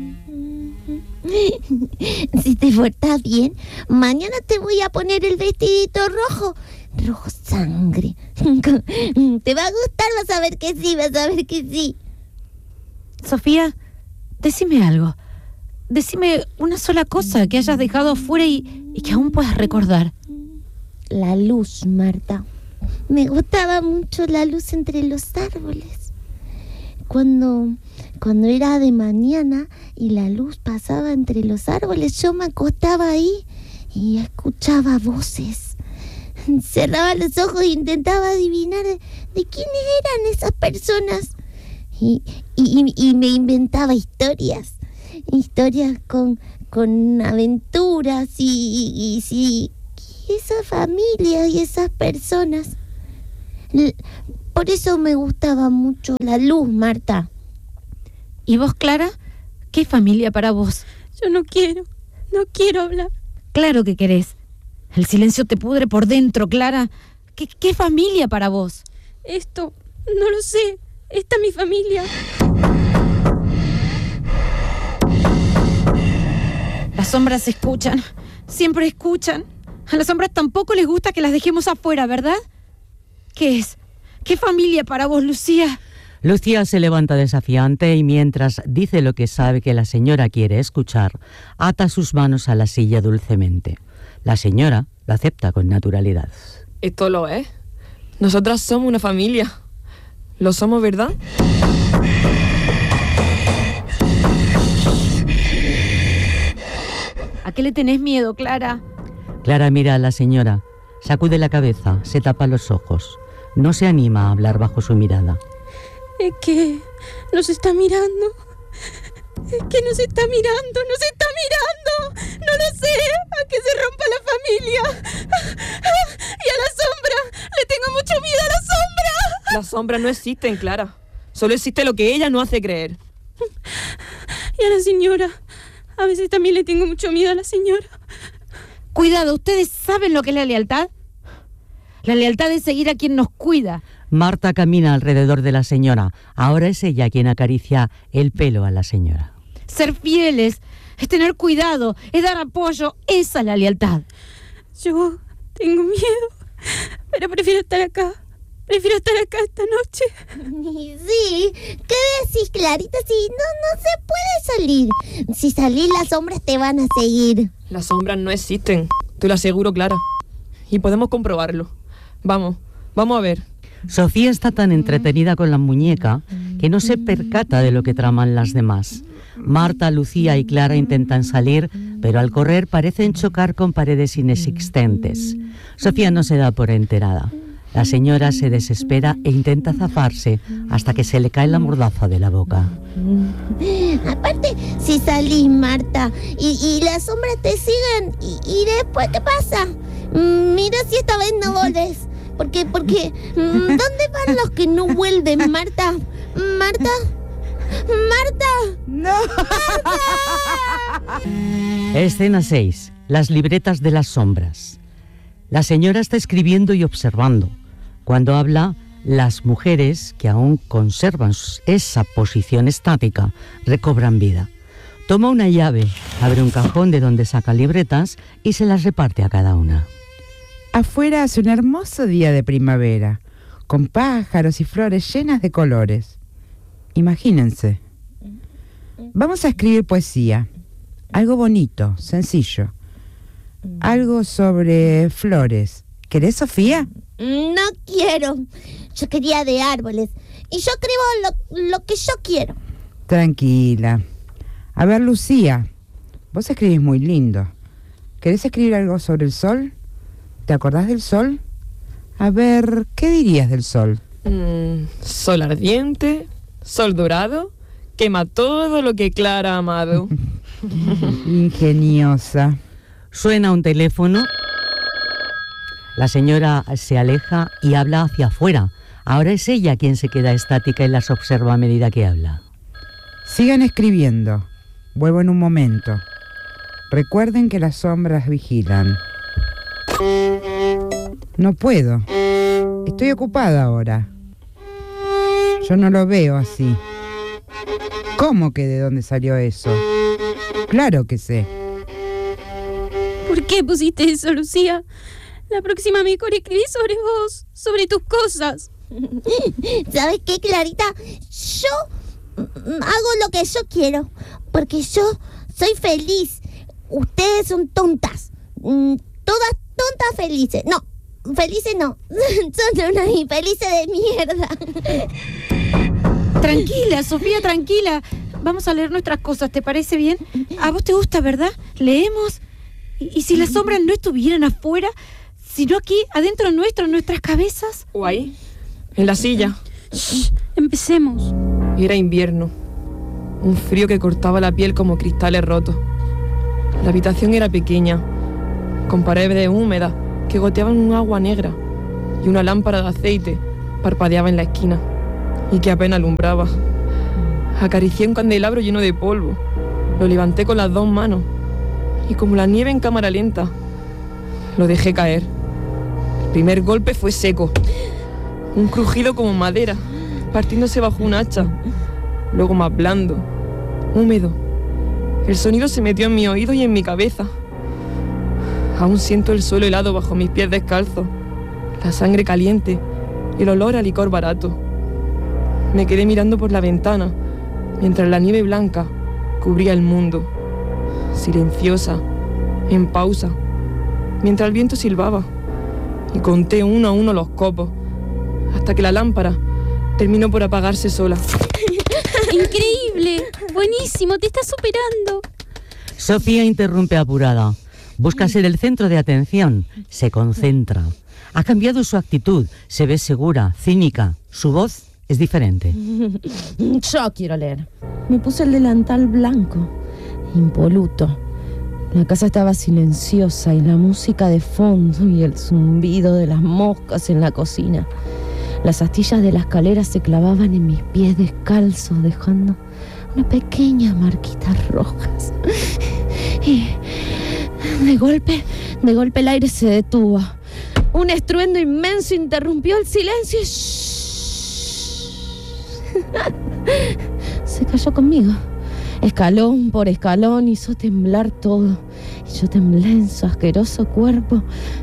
Speaker 15: Si te portas bien, mañana te voy a poner el vestidito rojo. Rojo sangre. Te va a gustar, vas a ver que sí, vas a ver que sí.
Speaker 11: Sofía, decime algo. Decime una sola cosa que hayas dejado afuera y, y que aún puedas recordar.
Speaker 15: La luz, Marta. Me gustaba mucho la luz entre los árboles. Cuando, cuando era de mañana y la luz pasaba entre los árboles, yo me acostaba ahí y escuchaba voces. Cerraba los ojos e intentaba adivinar de, de quiénes eran esas personas. Y, y, y me inventaba historias. Historias con, con aventuras y, y, y, y esa familia y esas personas. Por eso me gustaba mucho la luz, Marta.
Speaker 11: ¿Y vos, Clara? ¿Qué familia para vos?
Speaker 12: Yo no quiero, no quiero hablar.
Speaker 11: Claro que querés. El silencio te pudre por dentro, Clara. ¿Qué, qué familia para vos?
Speaker 12: Esto, no lo sé. Esta es mi familia.
Speaker 11: Las sombras se escuchan. Siempre escuchan. A las sombras tampoco les gusta que las dejemos afuera, ¿verdad? ¿Qué es? ¿Qué familia para vos, Lucía?
Speaker 9: Lucía se levanta desafiante y mientras dice lo que sabe que la señora quiere escuchar, ata sus manos a la silla dulcemente. La señora la acepta con naturalidad.
Speaker 14: Esto lo es. Nosotras somos una familia. ¿Lo somos, verdad?
Speaker 11: ¿A qué le tenés miedo, Clara?
Speaker 9: Clara mira a la señora, sacude la cabeza, se tapa los ojos. No se anima a hablar bajo su mirada.
Speaker 12: Es que nos está mirando. Es que nos está mirando, nos está mirando. No lo sé, a que se rompa la familia. Y a la sombra, le tengo mucho miedo a la sombra.
Speaker 14: Las sombras no existen, Clara. Solo existe lo que ella no hace creer.
Speaker 12: Y a la señora, a veces también le tengo mucho miedo a la señora.
Speaker 11: Cuidado, ¿ustedes saben lo que es la lealtad? La lealtad es seguir a quien nos cuida.
Speaker 9: Marta camina alrededor de la señora. Ahora es ella quien acaricia el pelo a la señora.
Speaker 11: Ser fieles, es tener cuidado, es dar apoyo. Esa es la lealtad.
Speaker 12: Yo tengo miedo, pero prefiero estar acá. Prefiero estar acá esta noche.
Speaker 15: Sí, ¿qué decís, Clarita? Si no, no se puede salir. Si salís, las sombras te van a seguir.
Speaker 14: Las sombras no existen, te lo aseguro, Clara. Y podemos comprobarlo. Vamos, vamos a ver.
Speaker 9: Sofía está tan entretenida con la muñeca que no se percata de lo que traman las demás. Marta, Lucía y Clara intentan salir, pero al correr parecen chocar con paredes inexistentes. Sofía no se da por enterada. La señora se desespera e intenta zafarse hasta que se le cae la mordaza de la boca.
Speaker 15: Aparte, si salís, Marta, y, y las sombras te siguen, y, y después, ¿qué pasa? Mm, mira si esta vez no volvés. Porque, porque, ¿dónde van los que no vuelven, Marta? ¿Marta? ¡Marta!
Speaker 16: ¡No!
Speaker 15: ¡Marta!
Speaker 9: Escena seis. Las libretas de las sombras. La señora está escribiendo y observando. Cuando habla, las mujeres, que aún conservan esa posición estática, recobran vida. Toma una llave, abre un cajón de donde saca libretas y se las reparte a cada una.
Speaker 16: Afuera hace un hermoso día de primavera, con pájaros y flores llenas de colores. Imagínense. Vamos a escribir poesía. Algo bonito, sencillo. Algo sobre flores. ¿Querés, Sofía?
Speaker 15: No quiero. Yo quería de árboles. Y yo escribo lo, lo que yo quiero.
Speaker 16: Tranquila. A ver, Lucía, vos escribís muy lindo. ¿Querés escribir algo sobre el sol? ¿Te acordás del sol? A ver, ¿qué dirías del sol?
Speaker 14: Mm, sol ardiente, sol dorado, quema todo lo que Clara ha amado.
Speaker 16: Ingeniosa.
Speaker 9: Suena un teléfono. La señora se aleja y habla hacia afuera. Ahora es ella quien se queda estática y las observa a medida que habla.
Speaker 16: Sigan escribiendo. Vuelvo en un momento. Recuerden que las sombras vigilan. No puedo. Estoy ocupada ahora. Yo no lo veo así. ¿Cómo que de dónde salió eso? Claro que sé.
Speaker 12: ¿Por qué pusiste eso, Lucía? La próxima mejor escribí sobre vos, sobre tus cosas.
Speaker 15: ¿Sabes qué, Clarita? Yo hago lo que yo quiero, porque yo soy feliz. Ustedes son tontas. Todas tontas felices. No, felices no. Son unas infelices de mierda.
Speaker 11: Tranquila, Sofía, tranquila. Vamos a leer nuestras cosas, ¿te parece bien? A vos te gusta, ¿verdad? Leemos. Y, y si las sombras no estuvieran afuera, sino aquí, adentro nuestro, en nuestras cabezas.
Speaker 14: O ahí, en la silla.
Speaker 12: Shh, empecemos.
Speaker 14: y era invierno. Un frío que cortaba la piel como cristales rotos. La habitación era pequeña, con paredes húmedas que goteaban un agua negra y una lámpara de aceite parpadeaba en la esquina y que apenas alumbraba. Acaricié un candelabro lleno de polvo, lo levanté con las dos manos y como la nieve en cámara lenta, lo dejé caer. El primer golpe fue seco, un crujido como madera, partiéndose bajo un hacha, luego más blando, húmedo. El sonido se metió en mi oído y en mi cabeza. Aún siento el suelo helado bajo mis pies descalzos, la sangre caliente y el olor a licor barato. Me quedé mirando por la ventana, mientras la nieve blanca cubría el mundo, silenciosa, en pausa, mientras el viento silbaba, y conté uno a uno los copos, hasta que la lámpara terminó por apagarse sola.
Speaker 12: ¡Increíble! ¡Buenísimo! ¡Te estás superando!
Speaker 9: Sofía interrumpe apurada. Busca ser el centro de atención. Se concentra. Ha cambiado su actitud. Se ve segura, cínica. Su voz es diferente.
Speaker 13: Yo quiero leer. Me puse el delantal blanco, impoluto. La casa estaba silenciosa y la música de fondo y el zumbido de las moscas en la cocina. Las astillas de la escalera se clavaban en mis pies descalzos, dejando una pequeña marquita rojas. Y de golpe, de golpe el aire se detuvo. Un estruendo inmenso interrumpió el silencio y se cayó conmigo. Escalón por escalón hizo temblar todo. Y yo temblé en su asqueroso cuerpo.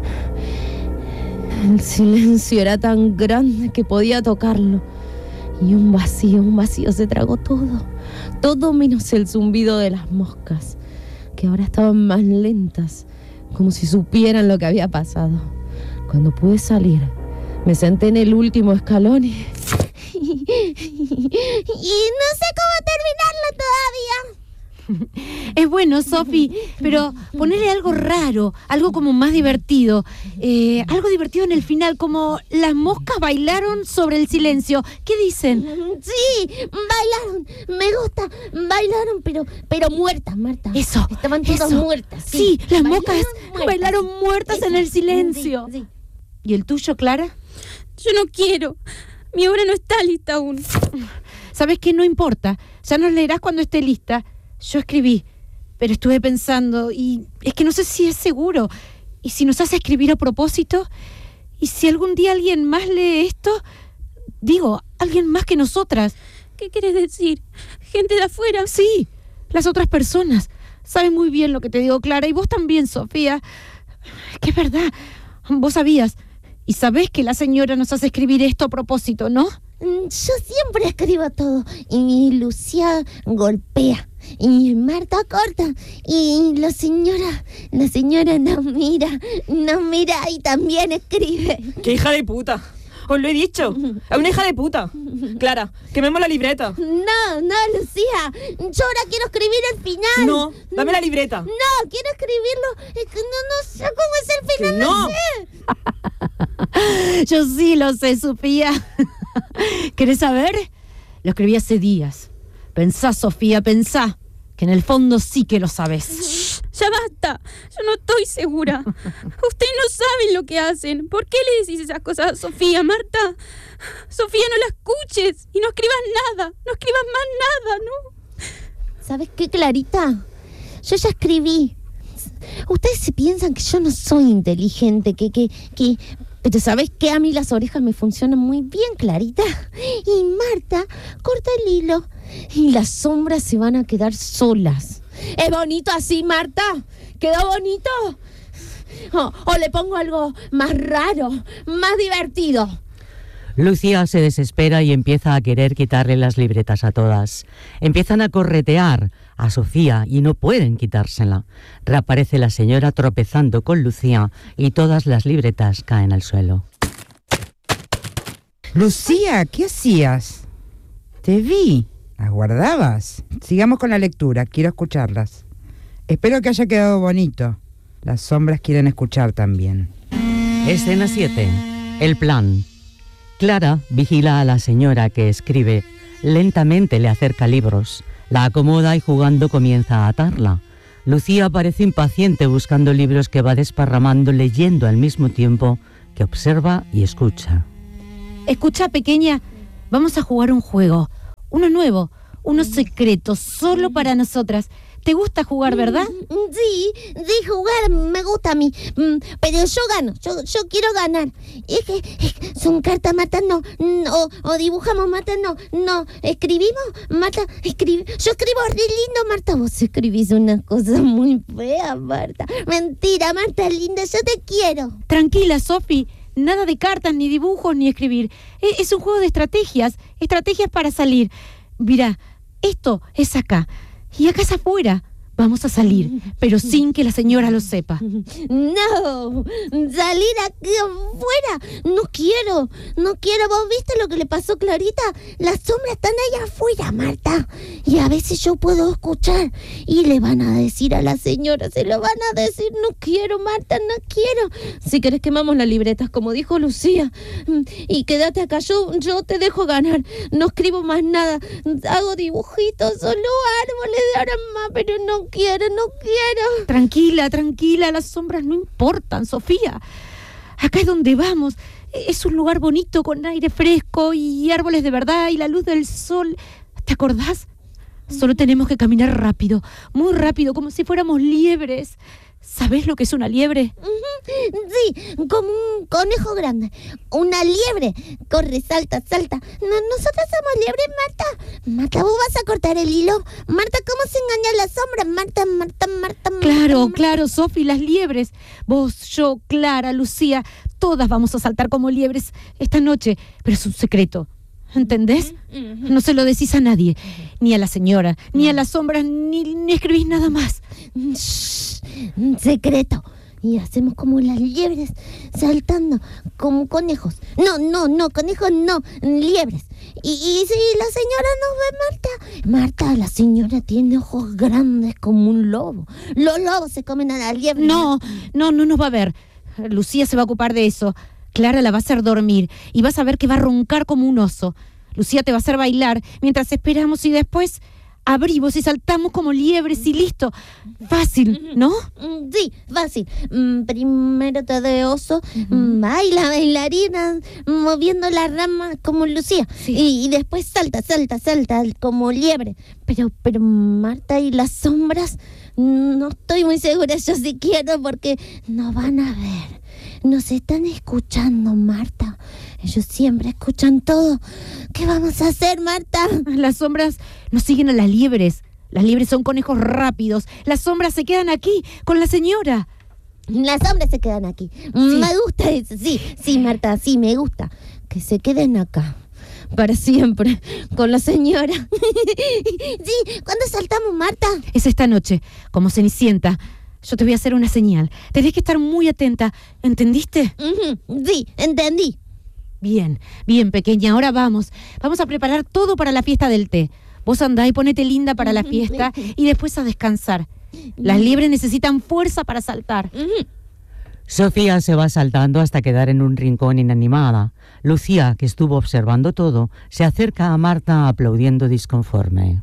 Speaker 13: El silencio era tan grande que podía tocarlo. Y un vacío, un vacío se tragó todo. Todo menos el zumbido de las moscas, que ahora estaban más lentas, como si supieran lo que había pasado. Cuando pude salir, me senté en el último escalón y... y no sé cómo terminarlo todavía.
Speaker 11: Es bueno, Sofi, pero ponerle algo raro, algo como más divertido. Eh, algo divertido en el final, como las moscas bailaron sobre el silencio. ¿Qué dicen?
Speaker 15: Sí, bailaron, me gusta, bailaron, pero pero muertas, Marta.
Speaker 11: Eso,
Speaker 15: estaban todas
Speaker 11: eso.
Speaker 15: muertas. Sí,
Speaker 11: Sí, las
Speaker 15: bailaron
Speaker 11: moscas
Speaker 15: muertas.
Speaker 11: bailaron muertas
Speaker 15: Eso,
Speaker 11: en el silencio.
Speaker 15: sí, sí.
Speaker 11: ¿Y el tuyo, Clara?
Speaker 12: Yo no quiero. Mi obra no está lista aún.
Speaker 11: ¿Sabes qué? No importa. Ya nos leerás cuando esté lista. Yo escribí, pero estuve pensando y es que no sé si es seguro. ¿Y si nos hace escribir a propósito? ¿Y si algún día alguien más lee esto? Digo, alguien más que nosotras.
Speaker 12: ¿Qué quieres decir? ¿Gente de afuera?
Speaker 11: Sí, las otras personas. Saben muy bien lo que te digo, Clara, y vos también, Sofía. Es que es verdad, vos sabías. Y sabés que la señora nos hace escribir esto a propósito, ¿no?
Speaker 15: Yo siempre escribo todo. Y Lucía golpea. Y Marta corta. Y la señora, la señora nos mira, nos mira y también escribe.
Speaker 14: ¡Qué hija de puta! Os lo he dicho. Es una hija de puta. Clara, quememos la libreta.
Speaker 15: No, no, Lucía. Yo ahora quiero escribir el final.
Speaker 14: No, dame la libreta.
Speaker 15: No, quiero escribirlo. Es que no, no sé cómo es el final.
Speaker 14: No.
Speaker 15: sé.
Speaker 11: Yo sí lo sé, Sofía. ¿Querés saber? Lo escribí hace días. Pensá, Sofía, pensá, que en el fondo sí que lo sabés.
Speaker 12: Ya basta, yo no estoy segura. Ustedes no saben lo que hacen. ¿Por qué le decís esas cosas a Sofía, Marta? Sofía, no la escuches y no escribas nada. No escribas más nada, ¿no?
Speaker 15: ¿Sabes qué, Clarita? Yo ya escribí. Ustedes se piensan que yo no soy inteligente, que, que, que... Pero ¿sabes qué? A mí las orejas me funcionan muy bien, Clarita. Y Marta corta el hilo y las sombras se van a quedar solas. ¿Es bonito así, Marta? ¿Quedó bonito? O, o le pongo algo más raro, más divertido.
Speaker 9: Lucía se desespera y empieza a querer quitarle las libretas a todas. Empiezan a corretear a Sofía y no pueden quitársela. Reaparece la señora tropezando con Lucía y todas las libretas caen al suelo.
Speaker 16: Lucía, ¿qué hacías? Te vi. ¿Las guardabas? Sigamos con la lectura, quiero escucharlas. Espero que haya quedado bonito. Las sombras quieren escuchar también.
Speaker 9: Escena siete. El plan. Clara vigila a la señora que escribe. Lentamente le acerca libros, la acomoda y jugando comienza a atarla. Lucía parece impaciente buscando libros que va desparramando, leyendo al mismo tiempo que observa y escucha.
Speaker 11: Escucha, pequeña, vamos a jugar un juego, uno nuevo, uno secreto, solo para nosotras. ¿Te gusta jugar, verdad?
Speaker 15: Sí, sí, jugar me gusta a mí. Pero yo gano, yo, yo quiero ganar. Es que, es que son cartas, Marta, no. O, o dibujamos, Marta, no. No, escribimos, Marta, escribí. Yo escribo re lindo, Marta. Vos escribís una cosa muy fea, Marta. Mentira, Marta, linda, yo te quiero.
Speaker 11: Tranquila, Sofi. Nada de cartas, ni dibujos, ni escribir. Es, es un juego de estrategias. Estrategias para salir. Mira, esto es acá. Y acá es afuera. Vamos a salir, pero sin que la señora lo sepa.
Speaker 15: No, salir aquí afuera. No quiero, no quiero. ¿Vos viste lo que le pasó a Clarita? Las sombras están allá afuera, Marta. Y a veces yo puedo escuchar. Y le van a decir a la señora, se lo van a decir. No quiero, Marta, no quiero. Si querés quemamos las libretas, como dijo Lucía. Y quédate acá, yo, yo te dejo ganar. No escribo más nada. Hago dibujitos, solo árboles de arama, pero no quiero, no quiero.
Speaker 11: Tranquila, tranquila, las sombras no importan, Sofía. Acá es donde vamos. Es un lugar bonito con aire fresco y árboles de verdad y la luz del sol. ¿Te acordás? Solo tenemos que caminar rápido, muy rápido, como si fuéramos liebres. ¿Sabés lo que es una liebre?
Speaker 15: Sí, como un conejo grande. Una liebre. Corre, salta, salta. No, nosotros somos liebres, Marta. Marta, vos vas a cortar el hilo. Marta, ¿cómo se engaña a las sombras? Marta, Marta, Marta, Marta.
Speaker 11: Claro,
Speaker 15: Marta.
Speaker 11: claro, Sofi, las liebres. Vos, yo, Clara, Lucía, todas vamos a saltar como liebres esta noche. Pero es un secreto. ¿Entendés? No se lo decís a nadie, ni a la señora, ni a las sombras, ni, ni escribís nada más.
Speaker 15: Shh, un secreto. Y hacemos como las liebres, saltando como conejos. No, no, no, conejos no, liebres. Y, y si la señora nos ve, Marta, Marta, la señora tiene ojos grandes como un lobo. Los lobos se comen a las liebres.
Speaker 11: No, no, no nos va a ver. Lucía se va a ocupar de eso. Clara la va a hacer dormir y vas a ver que va a roncar como un oso. Lucía te va a hacer bailar mientras esperamos y después abrimos y saltamos como liebres y listo. Fácil, ¿no?
Speaker 15: Sí, fácil. Primero te de oso, uh-huh. baila, bailarina, moviendo las ramas como Lucía. Sí. Y, y después salta, salta, salta como liebre. Pero, pero Marta y las sombras, no estoy muy segura. Yo sí quiero porque nos van a ver. Nos están escuchando, Marta. Ellos siempre escuchan todo. ¿Qué vamos a hacer, Marta?
Speaker 11: Las sombras nos siguen a las liebres. Las liebres son conejos rápidos. Las sombras se quedan aquí con la señora.
Speaker 15: Las sombras se quedan aquí. Sí. Me gusta eso. Sí, sí, Marta, sí, me gusta. Que se queden acá. Para siempre. Con la señora. Sí, ¿cuándo saltamos, Marta?
Speaker 11: Es esta noche, como Cenicienta. Yo te voy a hacer una señal. Tenés que estar muy atenta. ¿Entendiste?
Speaker 15: Uh-huh. Sí, entendí.
Speaker 11: Bien, bien, pequeña. Ahora vamos. Vamos a preparar todo para la fiesta del té. Vos andá y ponete linda para la fiesta y después a descansar. Las liebres necesitan fuerza para saltar.
Speaker 15: Uh-huh.
Speaker 9: Sofía se va saltando hasta quedar en un rincón inanimada. Lucía, que estuvo observando todo, se acerca a Marta aplaudiendo disconforme.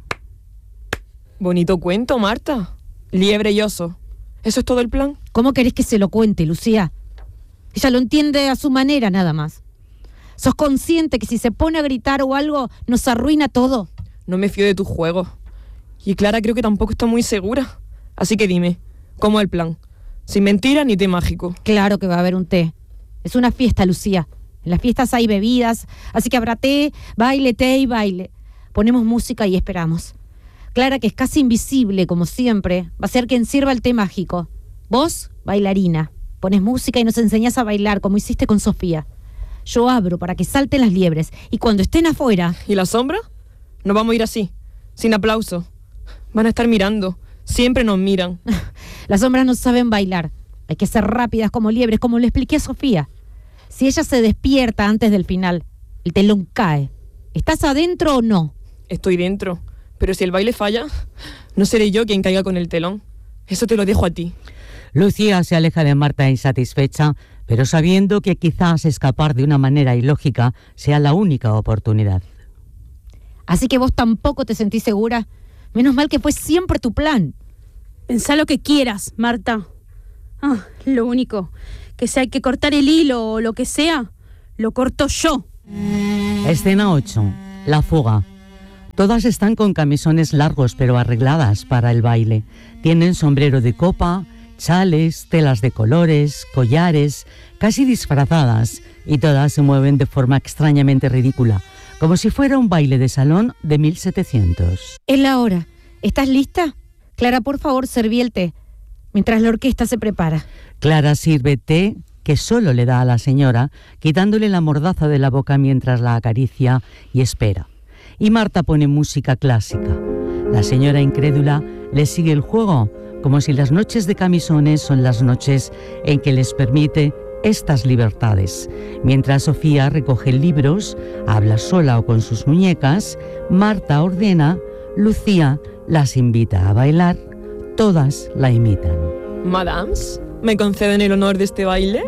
Speaker 14: Bonito cuento, Marta. Liebre y oso. ¿Eso es todo el plan?
Speaker 11: ¿Cómo querés que se lo cuente, Lucía? Ella lo entiende a su manera nada más. ¿Sos consciente que si se pone a gritar o algo nos arruina todo?
Speaker 14: No me fío de tus juegos. Y Clara creo que tampoco está muy segura. Así que dime, ¿cómo es el plan? Sin mentira ni té mágico.
Speaker 11: Claro que va a haber un té. Es una fiesta, Lucía. En las fiestas hay bebidas, así que habrá té, baile, té y baile. Ponemos música y esperamos. Clara, que es casi invisible, como siempre, va a ser quien sirva el té mágico. Vos, bailarina. Pones música y nos enseñás a bailar, como hiciste con Sofía. Yo abro para que salten las liebres, y cuando estén afuera...
Speaker 14: ¿Y la sombra? No vamos a ir así, sin aplauso. Van a estar mirando. Siempre nos miran.
Speaker 11: Las sombras no saben bailar. Hay que ser rápidas como liebres, como le expliqué a Sofía. Si ella se despierta antes del final, el telón cae. ¿Estás adentro o no?
Speaker 14: Estoy dentro. Pero si el baile falla, no seré yo quien caiga con el telón. Eso te lo dejo a ti.
Speaker 9: Lucía se aleja de Marta insatisfecha, pero sabiendo que quizás escapar de una manera ilógica sea la única oportunidad.
Speaker 13: Así que vos tampoco te sentís segura. Menos mal que fue siempre tu plan.
Speaker 12: Pensá lo que quieras, Marta. Ah, lo único, que si hay que cortar el hilo o lo que sea, lo corto yo.
Speaker 9: Escena ocho. La fuga. Todas están con camisones largos pero arregladas para el baile. Tienen sombrero de copa, chales, telas de colores, collares, casi disfrazadas, y todas se mueven de forma extrañamente ridícula, como si fuera un baile de salón de mil setecientos.
Speaker 13: Es la hora. ¿Estás lista? Clara, por favor, serví el té, mientras la orquesta se prepara.
Speaker 9: Clara sirve té que solo le da a la señora, quitándole la mordaza de la boca mientras la acaricia y espera. Y Marta pone música clásica. La señora incrédula le sigue el juego, como si las noches de camisones son las noches en que les permite estas libertades. Mientras Sofía recoge libros, habla sola o con sus muñecas, Marta ordena, Lucía las invita a bailar, todas la imitan.
Speaker 14: Madams, ¿me conceden el honor de este baile?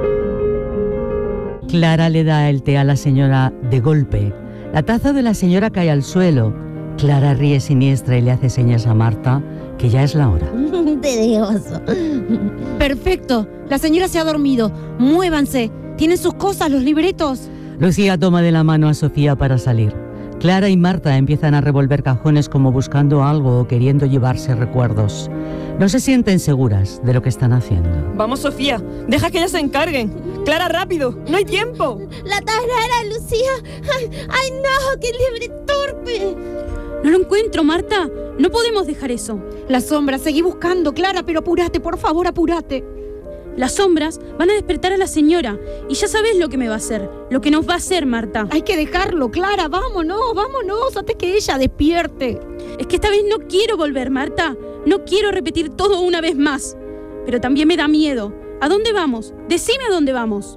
Speaker 9: Clara le da el té a la señora de golpe. La taza de la señora cae al suelo. Clara ríe siniestra y le hace señas a Marta que ya es la hora.
Speaker 15: Tedioso.
Speaker 13: Perfecto. La señora se ha dormido. Muévanse. Tienen sus cosas, los libretos.
Speaker 9: Lucía toma de la mano a Sofía para salir. Clara y Marta empiezan a revolver cajones como buscando algo o queriendo llevarse recuerdos. No se sienten seguras de lo que están haciendo.
Speaker 14: Vamos, Sofía, deja que ellas se encarguen. Clara, rápido, no hay tiempo.
Speaker 15: La tarara, Lucía. Ay, ay, no, qué libre torpe.
Speaker 12: No lo encuentro, Marta. No podemos dejar eso.
Speaker 13: Las sombras, seguí buscando, Clara, pero apúrate, por favor, apúrate.
Speaker 12: Las sombras van a despertar a la señora y ya sabes lo que me va a hacer, lo que nos va a hacer, Marta.
Speaker 13: Hay que dejarlo, Clara, vámonos, vámonos, antes que ella despierte.
Speaker 12: Es que esta vez no quiero volver, Marta. No quiero repetir todo una vez más. Pero también me da miedo. ¿A dónde vamos? Decime a dónde vamos.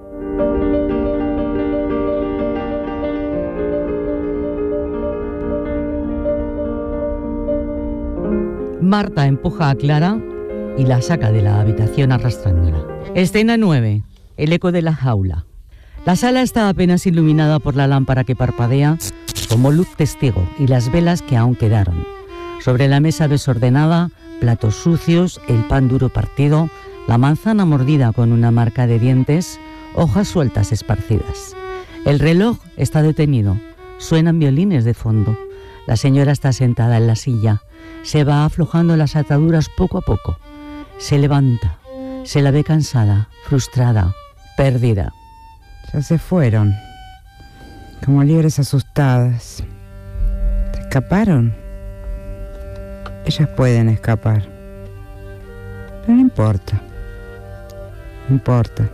Speaker 9: Marta empuja a Clara y la saca de la habitación arrastrándola. Escena nueve. El eco de la jaula. La sala está apenas iluminada por la lámpara que parpadea como luz testigo y las velas que aún quedaron. Sobre la mesa desordenada, platos sucios, el pan duro partido, la manzana mordida con una marca de dientes, hojas sueltas esparcidas. El reloj está detenido, suenan violines de fondo. La señora está sentada en la silla, se va aflojando las ataduras poco a poco. Se levanta, se la ve cansada, frustrada, perdida.
Speaker 16: Ya se fueron, como liebres asustadas. ¿Se escaparon? Ellas pueden escapar. Pero no importa. No importa.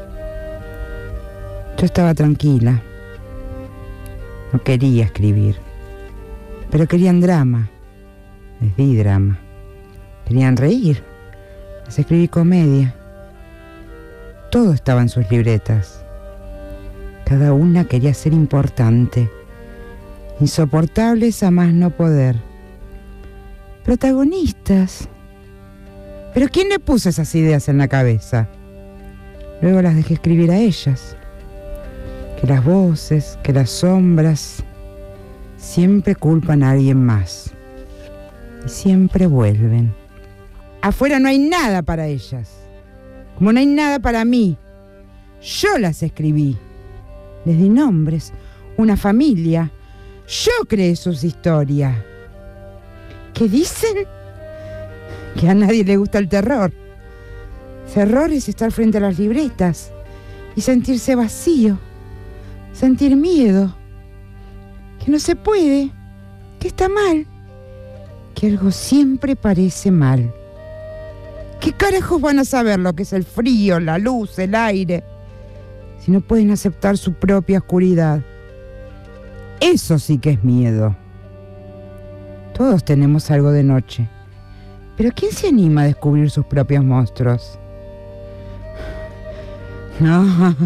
Speaker 16: Yo estaba tranquila. No quería escribir. Pero querían drama. Les di drama. Querían reír. Les escribí comedia. Todo estaba en sus libretas. Cada una quería ser importante. Insoportables a más no poder. Protagonistas. ¿Pero quién le puso esas ideas en la cabeza? Luego las dejé escribir a ellas. Que las voces, que las sombras siempre culpan a alguien más. Y siempre vuelven. Afuera no hay nada para ellas. Como no hay nada para mí. Yo las escribí. Les di nombres, una familia. Yo creé sus historias. ¿Qué dicen? Que a nadie le gusta el terror. Terror es estar frente a las libretas y sentirse vacío, sentir miedo, que no se puede, que está mal, que algo siempre parece mal. ¿Qué carajos van a saber lo que es el frío, la luz, el aire, si no pueden aceptar su propia oscuridad? Eso sí que es miedo. Todos tenemos algo de noche, pero ¿quién se anima a descubrir sus propios monstruos? No,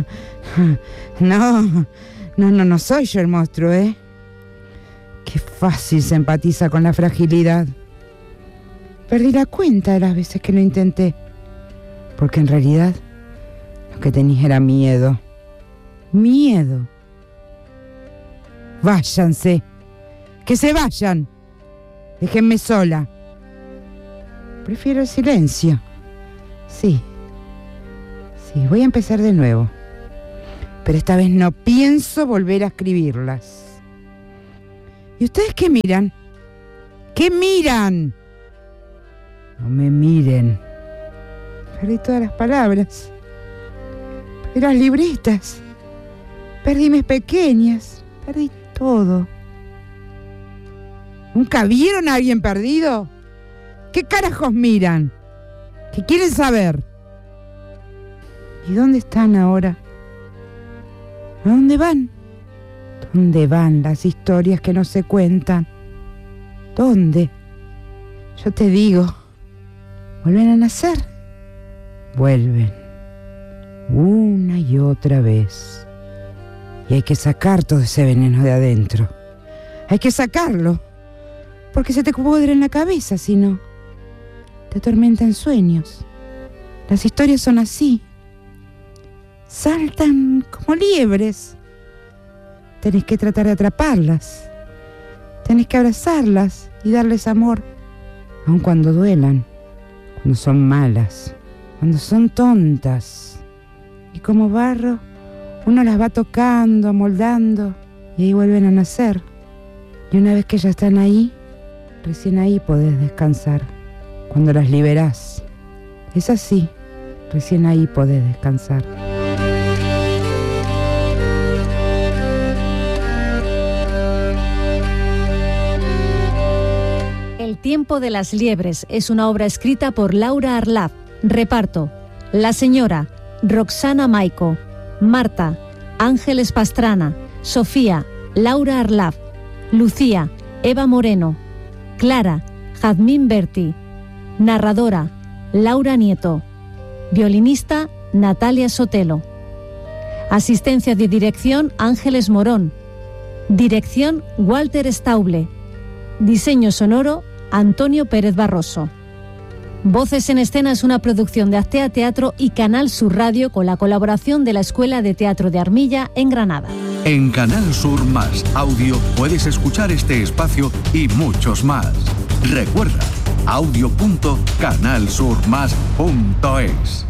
Speaker 16: no, no, no, no soy yo el monstruo, ¿eh? Qué fácil se empatiza con la fragilidad. Perdí la cuenta de las veces que lo intenté, porque en realidad lo que tenía era miedo. Miedo. Váyanse. Que se vayan. Déjenme sola. Prefiero el silencio. Sí. Sí, voy a empezar de nuevo. Pero esta vez no pienso volver a escribirlas. ¿Y ustedes qué miran? ¿Qué miran? No me miren. Perdí todas las palabras. Perdí las libretas. Perdí mis pequeñas. Perdí todo. ¿Nunca vieron a alguien perdido? ¿Qué carajos miran? ¿Qué quieren saber? ¿Y dónde están ahora? ¿A dónde van? ¿Dónde van las historias que no se cuentan? ¿Dónde? Yo te digo, ¿vuelven a nacer? Vuelven. Una y otra vez. Y hay que sacar todo ese veneno de adentro. Hay que sacarlo. Porque se te pudre en la cabeza, si no. Te atormentan sueños. Las historias son así. Saltan como liebres. Tenés que tratar de atraparlas. Tenés que abrazarlas y darles amor. Aun cuando duelan. Cuando son malas. Cuando son tontas. Y como barro, uno las va tocando, amoldando. Y ahí vuelven a nacer. Y una vez que ya están ahí, recién ahí podés descansar. Cuando las liberás. Es así. Recién ahí podés descansar.
Speaker 10: El tiempo de las liebres es una obra escrita por Laura Arlaz. Reparto: la señora Roxana Maico, Marta Ángeles Pastrana, Sofía Laura Arlaz, Lucía Eva Moreno, Clara Jazmín Berti, narradora Laura Nieto, violinista Natalia Sotelo, asistencia de dirección Ángeles Morón, dirección Walter Stauble, diseño sonoro Antonio Pérez Barroso. Voces en Escena es una producción de Actea Teatro y Canal Sur Radio con la colaboración de la Escuela de Teatro de Armilla en Granada.
Speaker 7: En Canal Sur Más Audio puedes escuchar este espacio y muchos más. Recuerda, audio punto canal sur más punto es.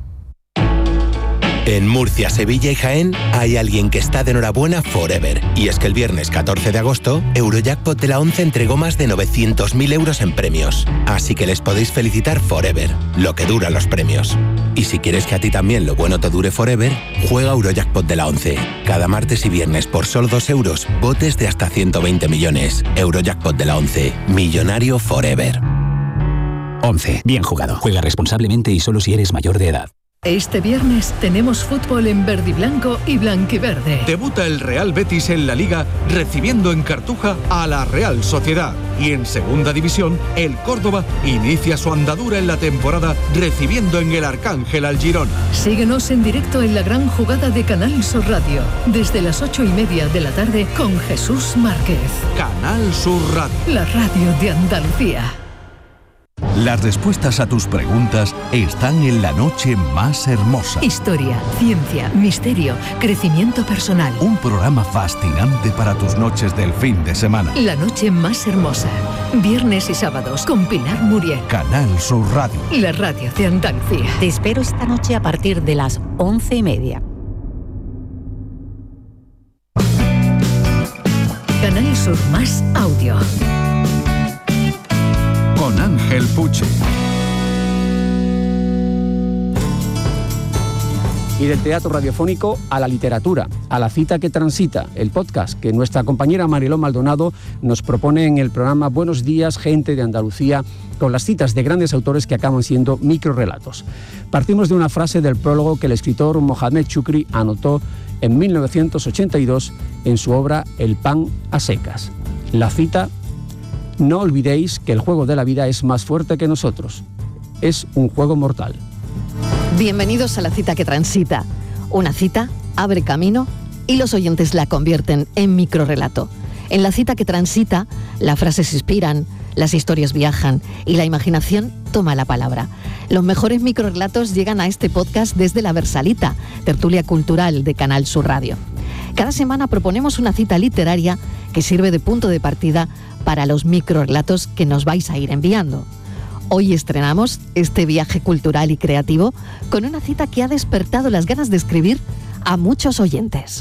Speaker 17: En Murcia, Sevilla y Jaén hay alguien que está de enhorabuena forever. Y es que el viernes catorce de agosto, Eurojackpot de la once entregó más de novecientos mil euros en premios. Así que les podéis felicitar forever, lo que duran los premios. Y si quieres que a ti también lo bueno te dure forever, juega Eurojackpot de la once. Cada martes y viernes por solo dos euros, botes de hasta ciento veinte millones. Eurojackpot de la once, millonario forever.
Speaker 18: once. Bien jugado. Juega responsablemente y solo si eres mayor de edad.
Speaker 5: Este viernes tenemos fútbol en verde y blanco y blanquiverde.
Speaker 19: Debuta el Real Betis en la Liga recibiendo en Cartuja a la Real Sociedad. Y en Segunda División, el Córdoba inicia su andadura en la temporada recibiendo en el Arcángel al Girona.
Speaker 5: Síguenos en directo en la gran jugada de Canal Sur Radio, desde las ocho y media de la tarde con Jesús Márquez.
Speaker 19: Canal Sur Radio.
Speaker 5: La radio de Andalucía.
Speaker 7: Las respuestas a tus preguntas están en La Noche Más Hermosa.
Speaker 5: Historia, ciencia, misterio, crecimiento personal.
Speaker 7: Un programa fascinante para tus noches del fin de semana.
Speaker 5: La Noche Más Hermosa. Viernes y sábados con Pilar Muriel.
Speaker 7: Canal Sur Radio.
Speaker 5: La radio de Andalucía.
Speaker 9: Te espero esta noche a partir de las once y media.
Speaker 5: Canal Sur Más Audio.
Speaker 7: Con Ángel Puche.
Speaker 8: Y del teatro radiofónico a la literatura, a la cita que transita, el podcast que nuestra compañera Mariló Maldonado nos propone en el programa Buenos Días, Gente de Andalucía, con las citas de grandes autores que acaban siendo microrrelatos. Partimos de una frase del prólogo que el escritor Mohamed Chukri anotó en mil novecientos ochenta y dos en su obra El pan a secas. La cita: no olvidéis que el juego de la vida es más fuerte que nosotros. Es un juego mortal.
Speaker 20: Bienvenidos a la cita que transita. Una cita abre camino y los oyentes la convierten en microrrelato. En la cita que transita, las frases inspiran, las historias viajan y la imaginación toma la palabra. Los mejores microrrelatos llegan a este podcast desde La Versalita, tertulia cultural de Canal Sur Radio. Cada semana proponemos una cita literaria que sirve de punto de partida para los microrelatos que nos vais a ir enviando. Hoy estrenamos este viaje cultural y creativo con una cita que ha despertado las ganas de escribir a muchos oyentes.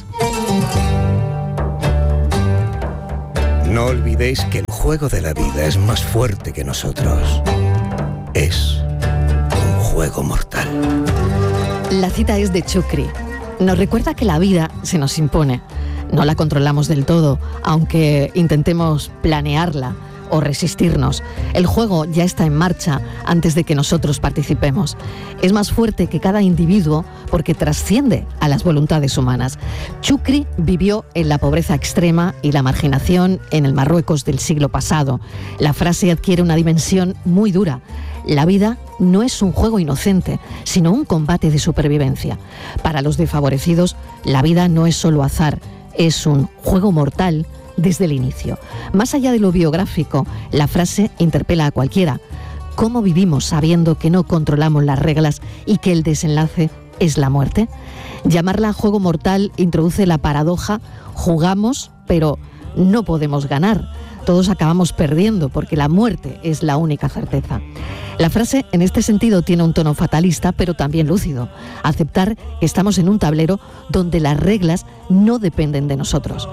Speaker 21: No olvidéis que el juego de la vida es más fuerte que nosotros. Es un juego mortal.
Speaker 20: La cita es de Chukri. Nos recuerda que la vida se nos impone. No la controlamos del todo, aunque intentemos planearla o resistirnos. El juego ya está en marcha antes de que nosotros participemos. Es más fuerte que cada individuo porque trasciende a las voluntades humanas. Chukri vivió en la pobreza extrema y la marginación en el Marruecos del siglo pasado. La frase adquiere una dimensión muy dura. La vida no es un juego inocente, sino un combate de supervivencia. Para los desfavorecidos, la vida no es solo azar, es un juego mortal desde el inicio. Más allá de lo biográfico, la frase interpela a cualquiera. ¿Cómo vivimos sabiendo que no controlamos las reglas y que el desenlace es la muerte? Llamarla juego mortal introduce la paradoja: jugamos, pero no podemos ganar. Todos acabamos perdiendo porque la muerte es la única certeza. La frase en este sentido tiene un tono fatalista, pero también lúcido. Aceptar que estamos en un tablero donde las reglas no dependen de nosotros.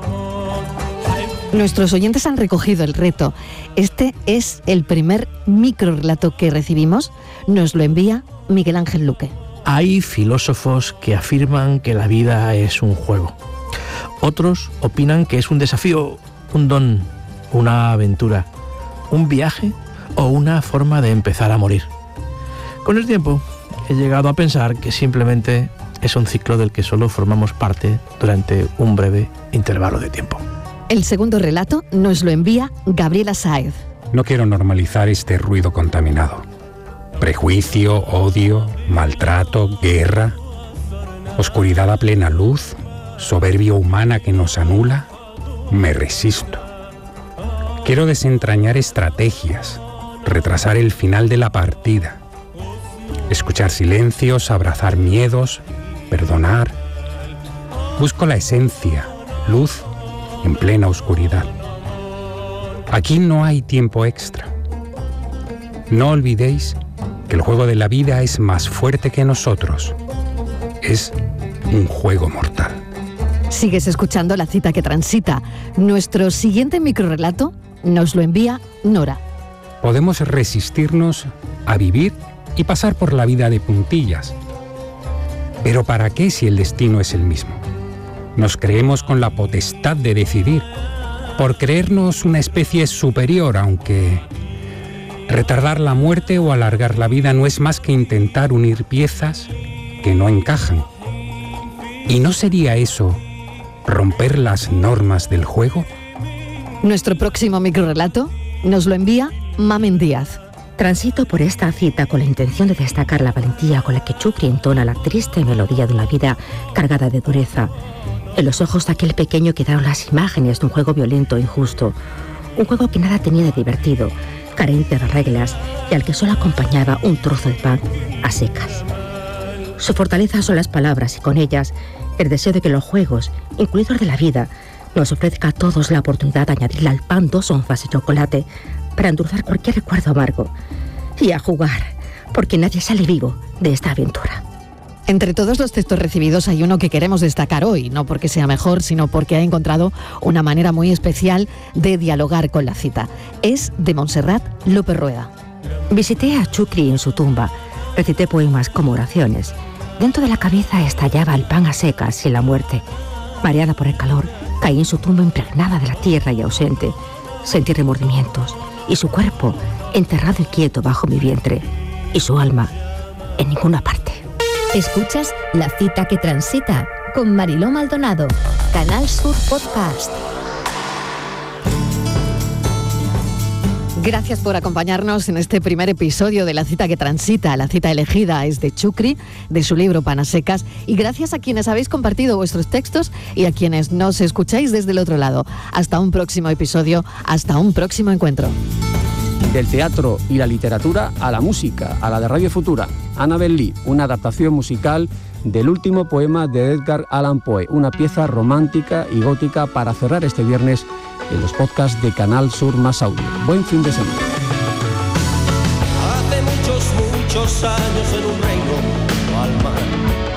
Speaker 20: Nuestros oyentes han recogido el reto. Este es el primer microrelato que recibimos. Nos lo envía Miguel Ángel Luque.
Speaker 22: Hay filósofos que afirman que la vida es un juego. Otros opinan que es un desafío, un don, una aventura, un viaje o una forma de empezar a morir. Con el tiempo he llegado a pensar que simplemente es un ciclo del que solo formamos parte durante un breve intervalo de tiempo.
Speaker 20: El segundo relato nos lo envía Gabriela Sáez.
Speaker 23: No quiero normalizar este ruido contaminado. Prejuicio, odio, maltrato, guerra, oscuridad a plena luz, soberbia humana que nos anula. Me resisto. Quiero desentrañar estrategias, retrasar el final de la partida, escuchar silencios, abrazar miedos, perdonar. Busco la esencia, luz en plena oscuridad. Aquí no hay tiempo extra. No olvidéis que el juego de la vida es más fuerte que nosotros. Es un juego mortal.
Speaker 20: Sigues escuchando La cita que transita. Nuestro siguiente microrelato nos lo envía Nora.
Speaker 23: Podemos resistirnos a vivir y pasar por la vida de puntillas. ¿Pero para qué si el destino es el mismo? Nos creemos con la potestad de decidir, por creernos una especie superior, aunque retardar la muerte o alargar la vida no es más que intentar unir piezas que no encajan. ¿Y no sería eso romper las normas del juego?
Speaker 20: Nuestro próximo microrelato nos lo envía Mamen Díaz.
Speaker 24: Transito por esta cita con la intención de destacar la valentía con la que Chukri entona la triste melodía de una vida cargada de dureza. En los ojos de aquel pequeño quedaron las imágenes de un juego violento e injusto, un juego que nada tenía de divertido, carente de reglas y al que solo acompañaba un trozo de pan a secas. Su fortaleza son las palabras y con ellas el deseo de que los juegos, incluidos de la vida, nos ofrezca a todos la oportunidad de añadirle al pan dos onzas de chocolate para endulzar cualquier recuerdo amargo y a jugar, porque nadie sale vivo de esta aventura.
Speaker 20: Entre todos los textos recibidos hay uno que queremos destacar hoy, no porque sea mejor, sino porque ha encontrado una manera muy especial de dialogar con la cita. Es de Montserrat López Rueda.
Speaker 24: Visité a Chukri en su tumba, recité poemas como oraciones. Dentro de la cabeza estallaba el pan a secas y la muerte. Mareada por el calor, caí en su tumba impregnada de la tierra y ausente. Sentí remordimientos y su cuerpo enterrado y quieto bajo mi vientre y su alma en ninguna parte.
Speaker 10: Escuchas La cita que transita con Mariló Maldonado, Canal Sur Podcast.
Speaker 20: Gracias por acompañarnos en este primer episodio de La cita que transita. La cita elegida es de Chukri, de su libro Pan a secas, y gracias a quienes habéis compartido vuestros textos y a quienes nos escucháis desde el otro lado. Hasta un próximo episodio, hasta un próximo encuentro.
Speaker 8: Del teatro y la literatura a la música, a la de Radio Futura. Annabel Lee, una adaptación musical del último poema de Edgar Allan Poe, una pieza romántica y gótica para cerrar este viernes en los podcasts de Canal Sur Más Audio. Buen fin de semana.
Speaker 1: Hace muchos, muchos años en un reino al mar